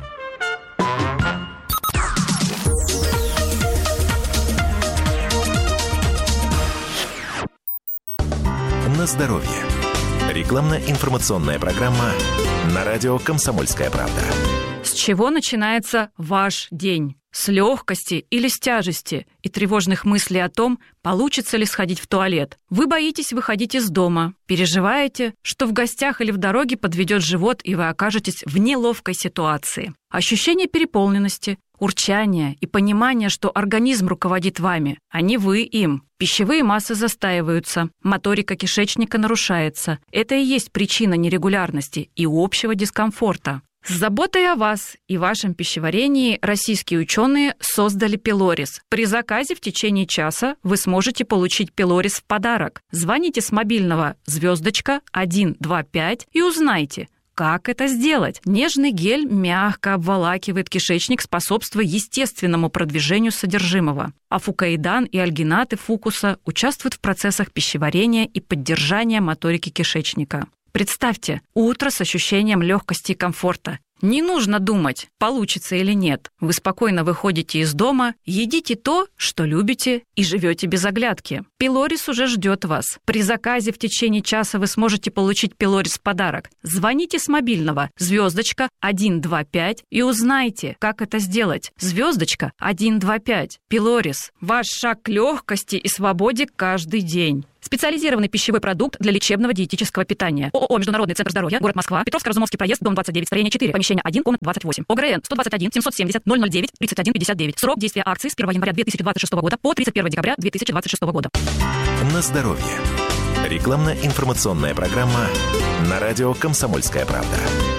На здоровье. Рекламно-информационная программа на радио «Комсомольская правда». С чего начинается ваш день? С легкости или с тяжести и тревожных мыслей о том, получится ли сходить в туалет. Вы боитесь выходить из дома, переживаете, что в гостях или в дороге подведет живот, и вы окажетесь в неловкой ситуации. Ощущение переполненности, урчание и понимание, что организм руководит вами, а не вы им. Пищевые массы застаиваются, моторика кишечника нарушается. Это и есть причина нерегулярности и общего дискомфорта. С заботой о вас и вашем пищеварении российские ученые создали пилорис. При заказе в течение часа вы сможете получить пилорис в подарок. Звоните с мобильного звездочка один два пять и узнайте, как это сделать. Нежный гель мягко обволакивает кишечник, способствуя естественному продвижению содержимого. А фукаидан и альгинаты фукуса участвуют в процессах пищеварения и поддержания моторики кишечника. Представьте, утро с ощущением легкости и комфорта. Не нужно думать, получится или нет. Вы спокойно выходите из дома, едите то, что любите, и живете без оглядки. Пилорис уже ждет вас. При заказе в течение часа вы сможете получить Пилорис в подарок. Звоните с мобильного звездочка один два пять и узнайте, как это сделать. Звездочка один два пять. Пилорис. Ваш шаг к легкости и свободе каждый день. Специализированный пищевой продукт для лечебного диетического питания. ООО «Международный центр здоровья», город Москва, Петровско-Разумовский проезд, дом двадцать девять, строение четыре, помещение один, комната двадцать восемь. ОГРН сто двадцать один семьсот семьдесят ноль ноль девять тридцать один пятьдесят девять. Срок действия акции с первого января две тысячи двадцать шестого года по тридцать первого декабря две тысячи двадцать шестого года. На здоровье. Рекламно-информационная программа на радио «Комсомольская правда».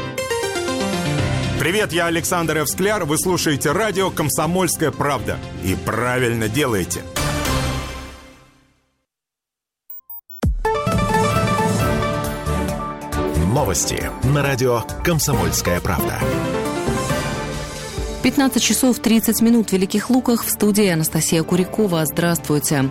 Привет, я Александр Эвскляр. Вы слушаете радио «Комсомольская правда». И правильно делаете. Новости на радио «Комсомольская правда». пятнадцать часов тридцать минут в Великих Луках. В студии Анастасия Курякова. Здравствуйте.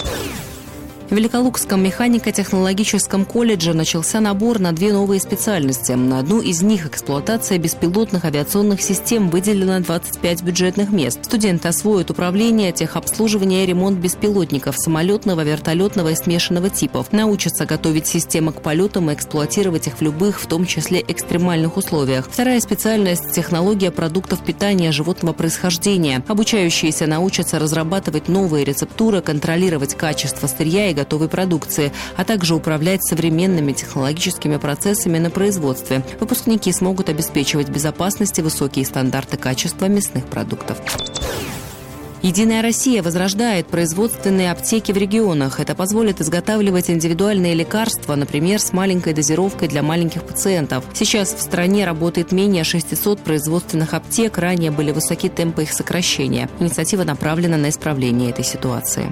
В Великолукском механико-технологическом колледже начался набор на две новые специальности. На одну из них, эксплуатация беспилотных авиационных систем, выделено двадцать пять бюджетных мест. Студенты освоят управление, техобслуживание и ремонт беспилотников самолетного, вертолетного и смешанного типов. Научатся готовить системы к полетам и эксплуатировать их в любых, в том числе экстремальных условиях. Вторая специальность – технология продуктов питания животного происхождения. Обучающиеся научатся разрабатывать новые рецептуры, контролировать качество сырья и готовой продукции, а также управлять современными технологическими процессами на производстве. Выпускники смогут обеспечивать безопасность и высокие стандарты качества мясных продуктов. «Единая Россия» возрождает производственные аптеки в регионах. Это позволит изготавливать индивидуальные лекарства, например, с маленькой дозировкой для маленьких пациентов. Сейчас в стране работает менее шестисот производственных аптек. Ранее были высоки темпы их сокращения. Инициатива направлена на исправление этой ситуации.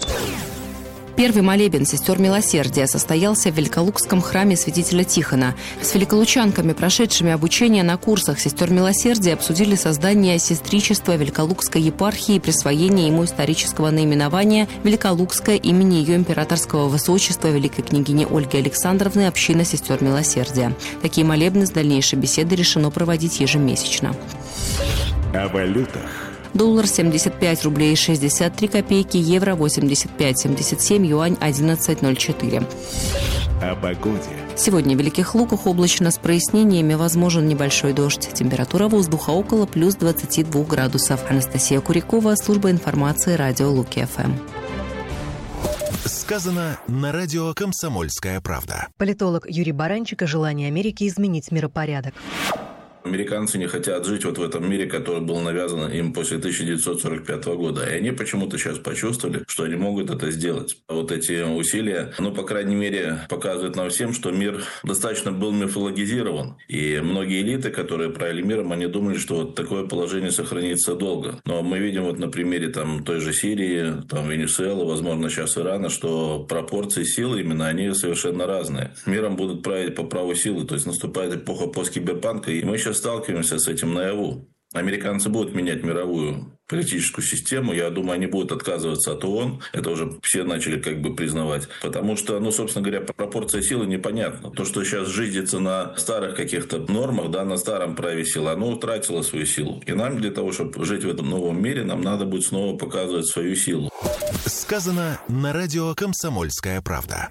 Первый молебен сестер милосердия состоялся в Великолукском храме святителя Тихона. С великолучанками, прошедшими обучение на курсах сестер милосердия, обсудили создание сестричества Великолукской епархии и присвоение ему исторического наименования Великолукское имени ее императорского высочества великой княгини Ольги Александровны община сестер милосердия. Такие молебны с дальнейшей беседой решено проводить ежемесячно. О валютах. Доллар семьдесят пять рублей шестьдесят три копейки, евро восемьдесят пять семьдесят семь, юань одиннадцать ноль четыре. О погоде. Сегодня в Великих Луках облачно с прояснениями, возможен небольшой дождь. Температура воздуха около плюс двадцати двух градусов. Анастасия Курякова, служба информации, радио Луки-ФМ. Сказано на радио «Комсомольская правда». Политолог Юрий Баранчик о желании Америки изменить миропорядок. Американцы не хотят жить вот в этом мире, который был навязан им после тысяча девятьсот сорок пятого года. И они почему-то сейчас почувствовали, что они могут это сделать. Вот эти усилия, ну, по крайней мере, показывают нам всем, что мир достаточно был мифологизирован. И многие элиты, которые правили миром, они думали, что вот такое положение сохранится долго. Но мы видим вот на примере там, той же Сирии, там, Венесуэлы, возможно, сейчас Ирана, что пропорции силы именно, они совершенно разные. Миром будут править по праву силы. То есть наступает эпоха посткиберпанка, и мы сейчас сталкиваемся с этим наяву. Американцы будут менять мировую политическую систему. Я думаю, они будут отказываться от ООН. Это уже все начали как бы признавать. Потому что, ну, собственно говоря, пропорция силы непонятна. То, что сейчас жизнится на старых каких-то нормах, да, на старом праве силы, оно утратило свою силу. И нам для того, чтобы жить в этом новом мире, нам надо будет снова показывать свою силу. Сказано на радио «Комсомольская правда».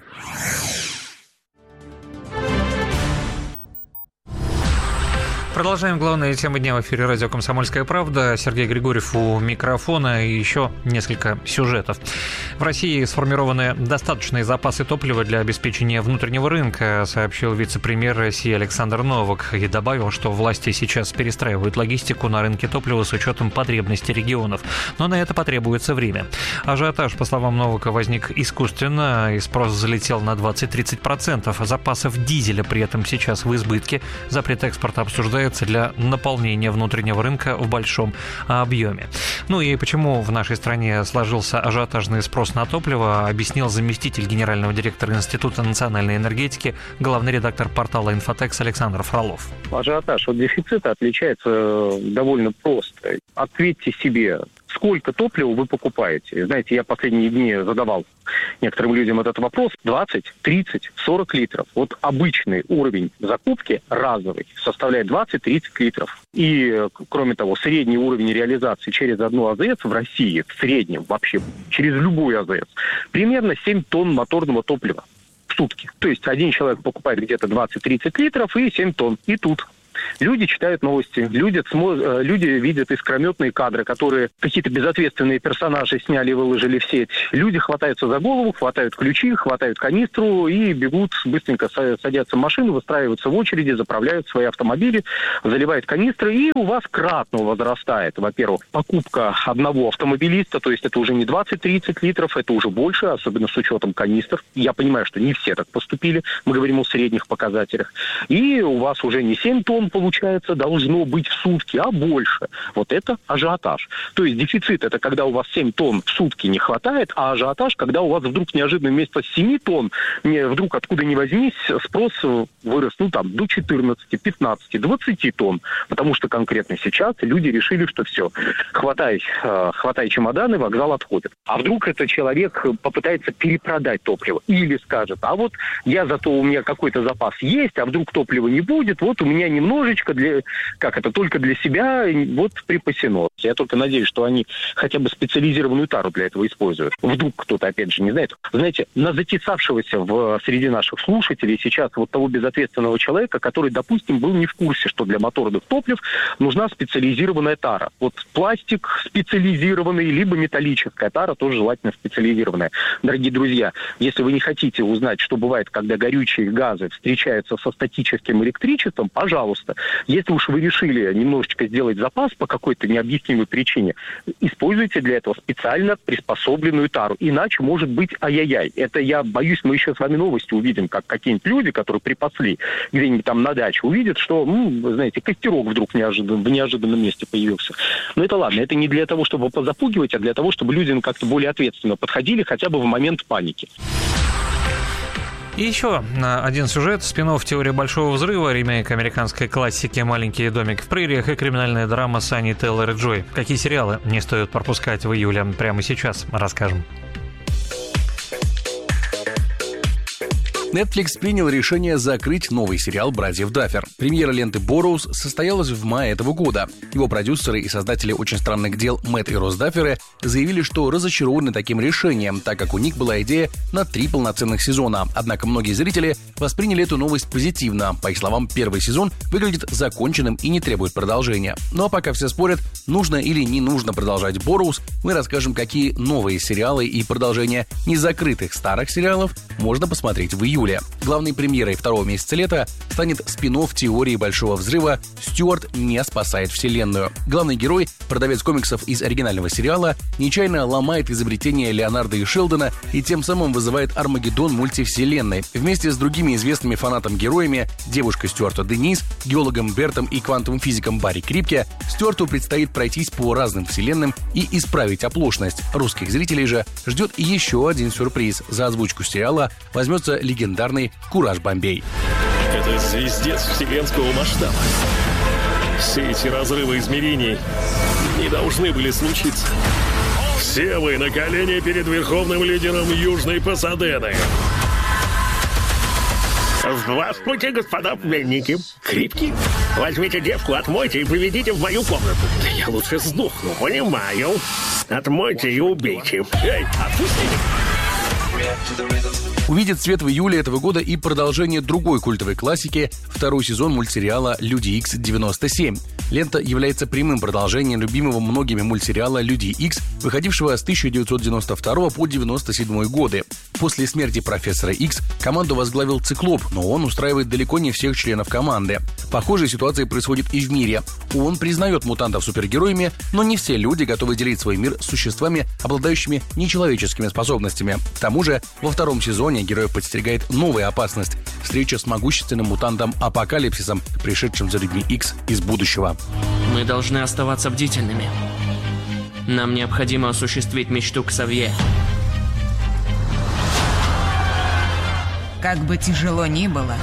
Продолжаем главные темы дня в эфире радио «Комсомольская правда». Сергей Григорьев у микрофона и еще несколько сюжетов. В России сформированы достаточные запасы топлива для обеспечения внутреннего рынка, сообщил вице-премьер России Александр Новак и добавил, что власти сейчас перестраивают логистику на рынке топлива с учетом потребностей регионов. Но на это потребуется время. Ажиотаж, по словам Новака, возник искусственно, и спрос залетел на двадцать-тридцать процентов. Запасов дизеля при этом сейчас в избытке. Запрет экспорта обсуждается для наполнения внутреннего рынка в большом объеме. Ну и почему в нашей стране сложился ажиотажный спрос на топливо, объяснил заместитель генерального директора Института национальной энергетики, главный редактор портала «Инфотекс» Александр Фролов. Ажиотаж от дефицита отличается довольно просто. Ответьте себе сколько топлива вы покупаете. Знаете, я последние дни задавал некоторым людям этот вопрос. двадцать, тридцать, сорок литров. Вот обычный уровень закупки разовый составляет двадцать-тридцать литров. И, кроме того, средний уровень реализации через одну АЗС в России, в среднем вообще, через любую АЗС, примерно семь тонн моторного топлива в сутки. То есть один человек покупает где-то двадцать-тридцать литров и семь тонн. И тут люди читают новости, люди, смо... люди видят искрометные кадры, которые какие-то безответственные персонажи сняли и выложили в сеть. Люди хватаются за голову, хватают ключи, хватают канистру и бегут, быстренько садятся в машину, выстраиваются в очереди, заправляют свои автомобили, заливают канистры, и у вас кратно возрастает, во-первых, покупка одного автомобилиста, то есть это уже не двадцать-тридцать литров, это уже больше, особенно с учетом канистр. Я понимаю, что не все так поступили, мы говорим о средних показателях. И у вас уже не семь тонн, получается, должно быть в сутки, а больше. Вот это ажиотаж. То есть дефицит – это когда у вас семь тонн в сутки не хватает, а ажиотаж, когда у вас вдруг неожиданно вместо семи тонн, не, вдруг откуда ни возьмись, спрос вырос, ну там, до четырнадцати, пятнадцати, двадцати тонн. Потому что конкретно сейчас люди решили, что все, хватай, э, хватай чемоданы, вокзал отходит. А вдруг этот человек попытается перепродать топливо или скажет, а вот я зато у меня какой-то запас есть, а вдруг топлива не будет, вот у меня немного немножечко для, как это, только для себя вот припасено. Я только надеюсь, что они хотя бы специализированную тару для этого используют. Вдруг кто-то, опять же, не знает. Знаете, на затесавшегося в, среди наших слушателей сейчас вот того безответственного человека, который, допустим, был не в курсе, что для моторных топлив нужна специализированная тара. Вот пластик специализированный, либо металлическая тара, тоже желательно специализированная. Дорогие друзья, если вы не хотите узнать, что бывает, когда горючие газы встречаются со статическим электричеством, пожалуйста, если уж вы решили немножечко сделать запас по какой-то необъяснимой причине, используйте для этого специально приспособленную тару. Иначе может быть ай-яй-яй. Это, я боюсь, мы еще с вами новости увидим, как какие-нибудь люди, которые припасли где-нибудь там на даче, увидят, что, ну, вы знаете, костерок вдруг неожиданно, в неожиданном месте появился. Но это ладно, это не для того, чтобы позапугивать, а для того, чтобы люди как-то более ответственно подходили хотя бы в момент паники. И еще один сюжет. Спин-офф «Теория большого взрыва», ремейк американской классики «Маленький домик в прериях» и криминальная драма с Аней Тейлор-Джой. Какие сериалы не стоит пропускать в июле? Прямо сейчас расскажем. Netflix принял решение закрыть новый сериал «Братьев Даффер». Премьера ленты «Борроуз» состоялась в мае этого года. Его продюсеры и создатели «Очень странных дел» Мэтт и Росс Дафферы заявили, что разочарованы таким решением, так как у них была идея на три полноценных сезона. Однако многие зрители восприняли эту новость позитивно. По их словам, первый сезон выглядит законченным и не требует продолжения. Ну а пока все спорят, нужно или не нужно продолжать «Борроуз», мы расскажем, какие новые сериалы и продолжения незакрытых старых сериалов можно посмотреть в июле. Главной премьерой второго месяца лета станет спин-офф «Теории большого взрыва» «Стюарт не спасает вселенную». Главный герой, продавец комиксов из оригинального сериала, нечаянно ломает изобретение Леонарда и Шелдона и тем самым вызывает Армагеддон мультивселенной. Вместе с другими известными фанатом-героями, девушкой Стюарта Денис, геологом Бертом и квантовым физиком Барри Крипке, Стюарту предстоит пройтись по разным вселенным и исправить оплошность. Русских зрителей же ждет еще один сюрприз. За озвучку сериала возьмется легендарный Кураж Бомбей. Это звездец вселенского масштаба. Все эти разрывы измерений не должны были случиться. Все вы на колени перед верховным лидером Южной Пасадены. Здравствуйте, господа пленники. Крипки, возьмите девку, отмойте и приведите в мою комнату. Да я лучше сдохну, понимаю. Отмойте и убейте. Эй, отпустите. Увидит свет в июле этого года и продолжение другой культовой классики, второй сезон мультсериала «Люди Икс девяносто семь». Лента является прямым продолжением любимого многими мультсериала «Люди Икс», выходившего с тысяча девятьсот девяносто второго по девяносто седьмой годы. После смерти профессора Икс команду возглавил Циклоп, но он устраивает далеко не всех членов команды. Похожая ситуация происходит и в мире. Он признает мутантов супергероями, но не все люди готовы делить свой мир с существами, обладающими нечеловеческими способностями. К тому же, во втором сезоне героев подстерегает новая опасность – встреча с могущественным мутантом Апокалипсисом, пришедшим за людьми Икс из будущего. Мы должны оставаться бдительными. Нам необходимо осуществить мечту Ксавье. Как бы тяжело ни было,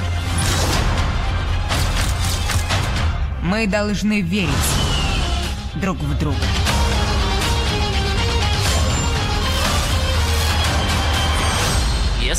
мы должны верить друг в друга.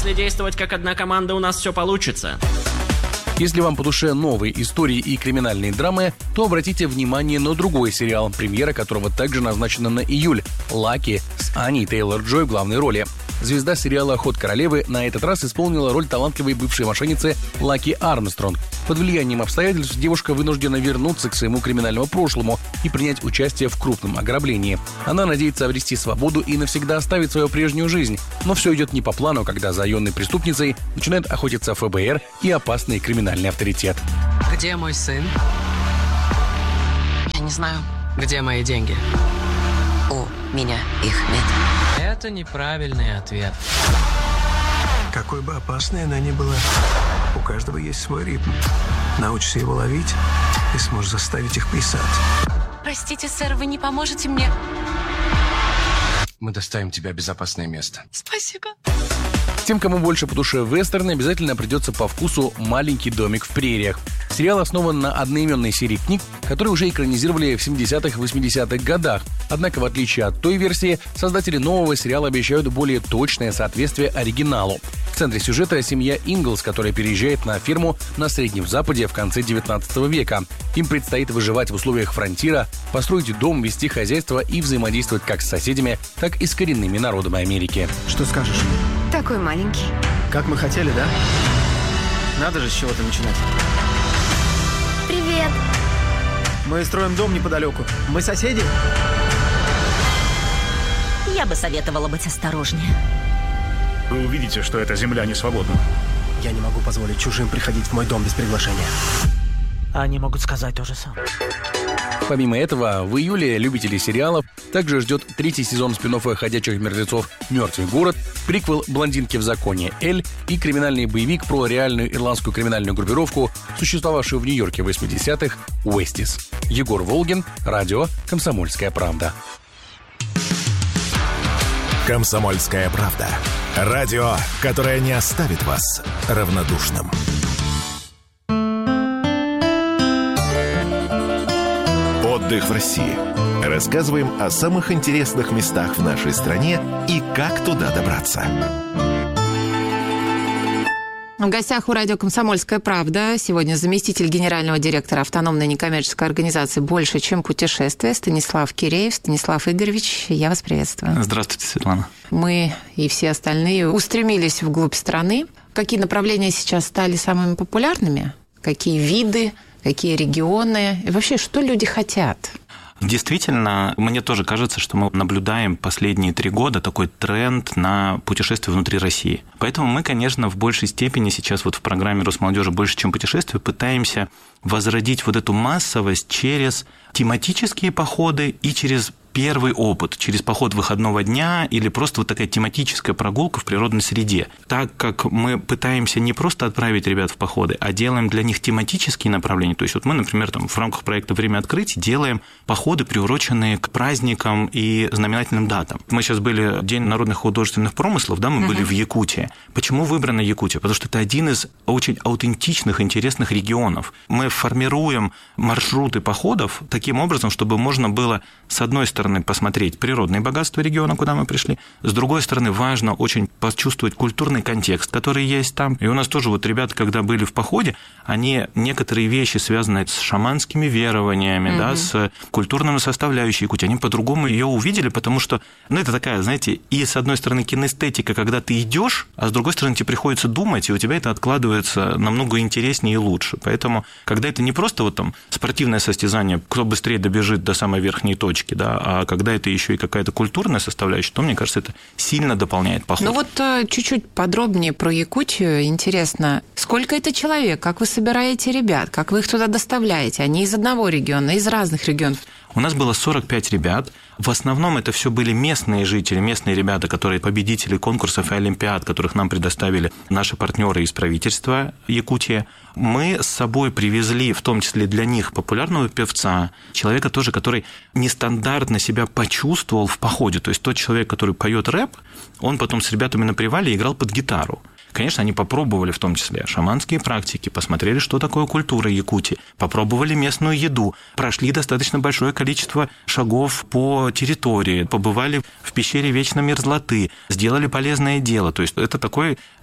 Если действовать как одна команда, у нас все получится. Если вам по душе новые истории и криминальные драмы, то обратите внимание на другой сериал, премьера которого также назначена на июль «Лаки» с Аней Тейлор-Джой в главной роли. Звезда сериала «Ход королевы» на этот раз исполнила роль талантливой бывшей мошенницы Лаки Армстронг. Под влиянием обстоятельств девушка вынуждена вернуться к своему криминальному прошлому и принять участие в крупном ограблении. Она надеется обрести свободу и навсегда оставить свою прежнюю жизнь. Но все идет не по плану, когда за юной преступницей начинает охотиться эф бэ эр и опасный криминальный авторитет. Где мой сын? Я не знаю. Где мои деньги? У меня их нет. Это неправильный ответ. Какой бы опасной она ни была, у каждого есть свой ритм. Научишься его ловить и сможешь заставить их плясать. Простите, сэр, вы не поможете мне? Мы доставим тебя в безопасное место. Спасибо. Тем, кому больше по душе вестерны, обязательно придется по вкусу «Маленький домик в прериях». Сериал основан на одноименной серии книг, которые уже экранизировали в семидесятых-восьмидесятых годах. Однако, в отличие от той версии, создатели нового сериала обещают более точное соответствие оригиналу. В центре сюжета семья Инглс, которая переезжает на ферму на Среднем Западе в конце девятнадцатого века. Им предстоит выживать в условиях фронтира, построить дом, вести хозяйство и взаимодействовать как с соседями, так и с коренными народами Америки. Что скажешь? Такой маленький. Как мы хотели, да? Надо же с чего-то начинать. Привет. Мы строим дом неподалеку. Мы соседи? Я бы советовала быть осторожнее. Вы увидите, что эта земля не свободна. Я не могу позволить чужим приходить в мой дом без приглашения. Они могут сказать то же самое. Помимо этого, в июле любителей сериалов также ждет третий сезон спин-оффа «Ходячих мертвецов. Мертвый город», приквел «Блондинки в законе» Эль и криминальный боевик про реальную ирландскую криминальную группировку, существовавшую в Нью-Йорке в восьмидесятых, «Уэстис». Егор Волгин, радио «Комсомольская правда». «Комсомольская правда». Радио, которое не оставит вас равнодушным. Отдых в России. Рассказываем о самых интересных местах в нашей стране и как туда добраться. В гостях у радио «Комсомольская правда» сегодня заместитель генерального директора автономной некоммерческой организации «Больше, чем путешествие» Станислав Киреев. Станислав Игоревич, я вас приветствую. Здравствуйте, Светлана. Мы и все остальные устремились вглубь страны. Какие направления сейчас стали самыми популярными? Какие виды? Какие регионы? И вообще, что люди хотят? Действительно, мне тоже кажется, что мы наблюдаем последние три года такой тренд на путешествия внутри России. Поэтому мы, конечно, в большей степени сейчас вот в программе Росмолодежи «Больше, чем путешествие» пытаемся возродить вот эту массовость через тематические походы и через первый опыт, через поход выходного дня или просто вот такая тематическая прогулка в природной среде. Так как мы пытаемся не просто отправить ребят в походы, а делаем для них тематические направления. То есть вот мы, например, там, в рамках проекта «Время открытий» делаем походы, приуроченные к праздникам и знаменательным датам. Мы сейчас были День народных художественных промыслов, да, мы uh-huh. были в Якутии. Почему выбрана Якутия? Потому что это один из очень аутентичных, интересных регионов. Мы формируем маршруты походов таким образом, чтобы можно было, с одной стороны, посмотреть природные богатства региона, куда мы пришли. С другой стороны, важно очень почувствовать культурный контекст, который есть там. И у нас тоже вот ребята, когда были в походе, они некоторые вещи, связанные с шаманскими верованиями, mm-hmm. да, с культурной составляющей Якутии, они по-другому ее увидели, потому что, ну, это такая, знаете, и с одной стороны кинестетика, когда ты идешь, а с другой стороны тебе приходится думать, и у тебя это откладывается намного интереснее и лучше. Поэтому, когда это не просто вот там спортивное состязание, кто быстрее добежит до самой верхней точки, да, а когда это еще и какая-то культурная составляющая, то, мне кажется, это сильно дополняет поход. Ну вот чуть-чуть подробнее про Якутию. Интересно, сколько это человек, как вы собираете ребят, как вы их туда доставляете? Они из одного региона, из разных регионов? У нас было сорок пять ребят. В основном это все были местные жители, местные ребята, которые победители конкурсов и олимпиад, которых нам предоставили наши партнеры из правительства Якутии. Мы с собой привезли, в том числе для них, популярного певца, человека тоже, который нестандартно себя почувствовал в походе. То есть тот человек, который поет рэп, он потом с ребятами на привале играл под гитару. Конечно, они попробовали в том числе шаманские практики, посмотрели, что такое культура Якутии, попробовали местную еду, прошли достаточно большое количество шагов по территории, побывали в пещере Вечной Мерзлоты, сделали полезное дело. То есть это такой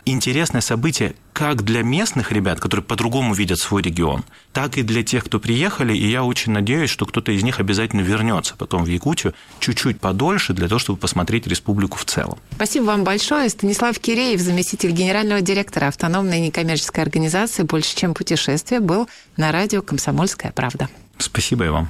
интересное событие как для местных ребят, которые по-другому видят свой регион, так и для тех, кто приехали, и я очень надеюсь, что кто-то из них обязательно вернется потом в Якутию чуть-чуть подольше для того, чтобы посмотреть республику в целом. Спасибо вам большое. Станислав Киреев, заместитель генерального директора автономной некоммерческой организации «Больше, чем путешествие», был на радио «Комсомольская правда». Спасибо и вам.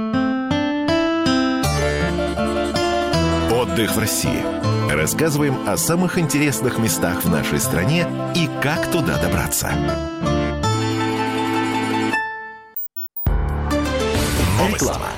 Отдых в России. Рассказываем о самых интересных местах в нашей стране и как туда добраться. Реклама.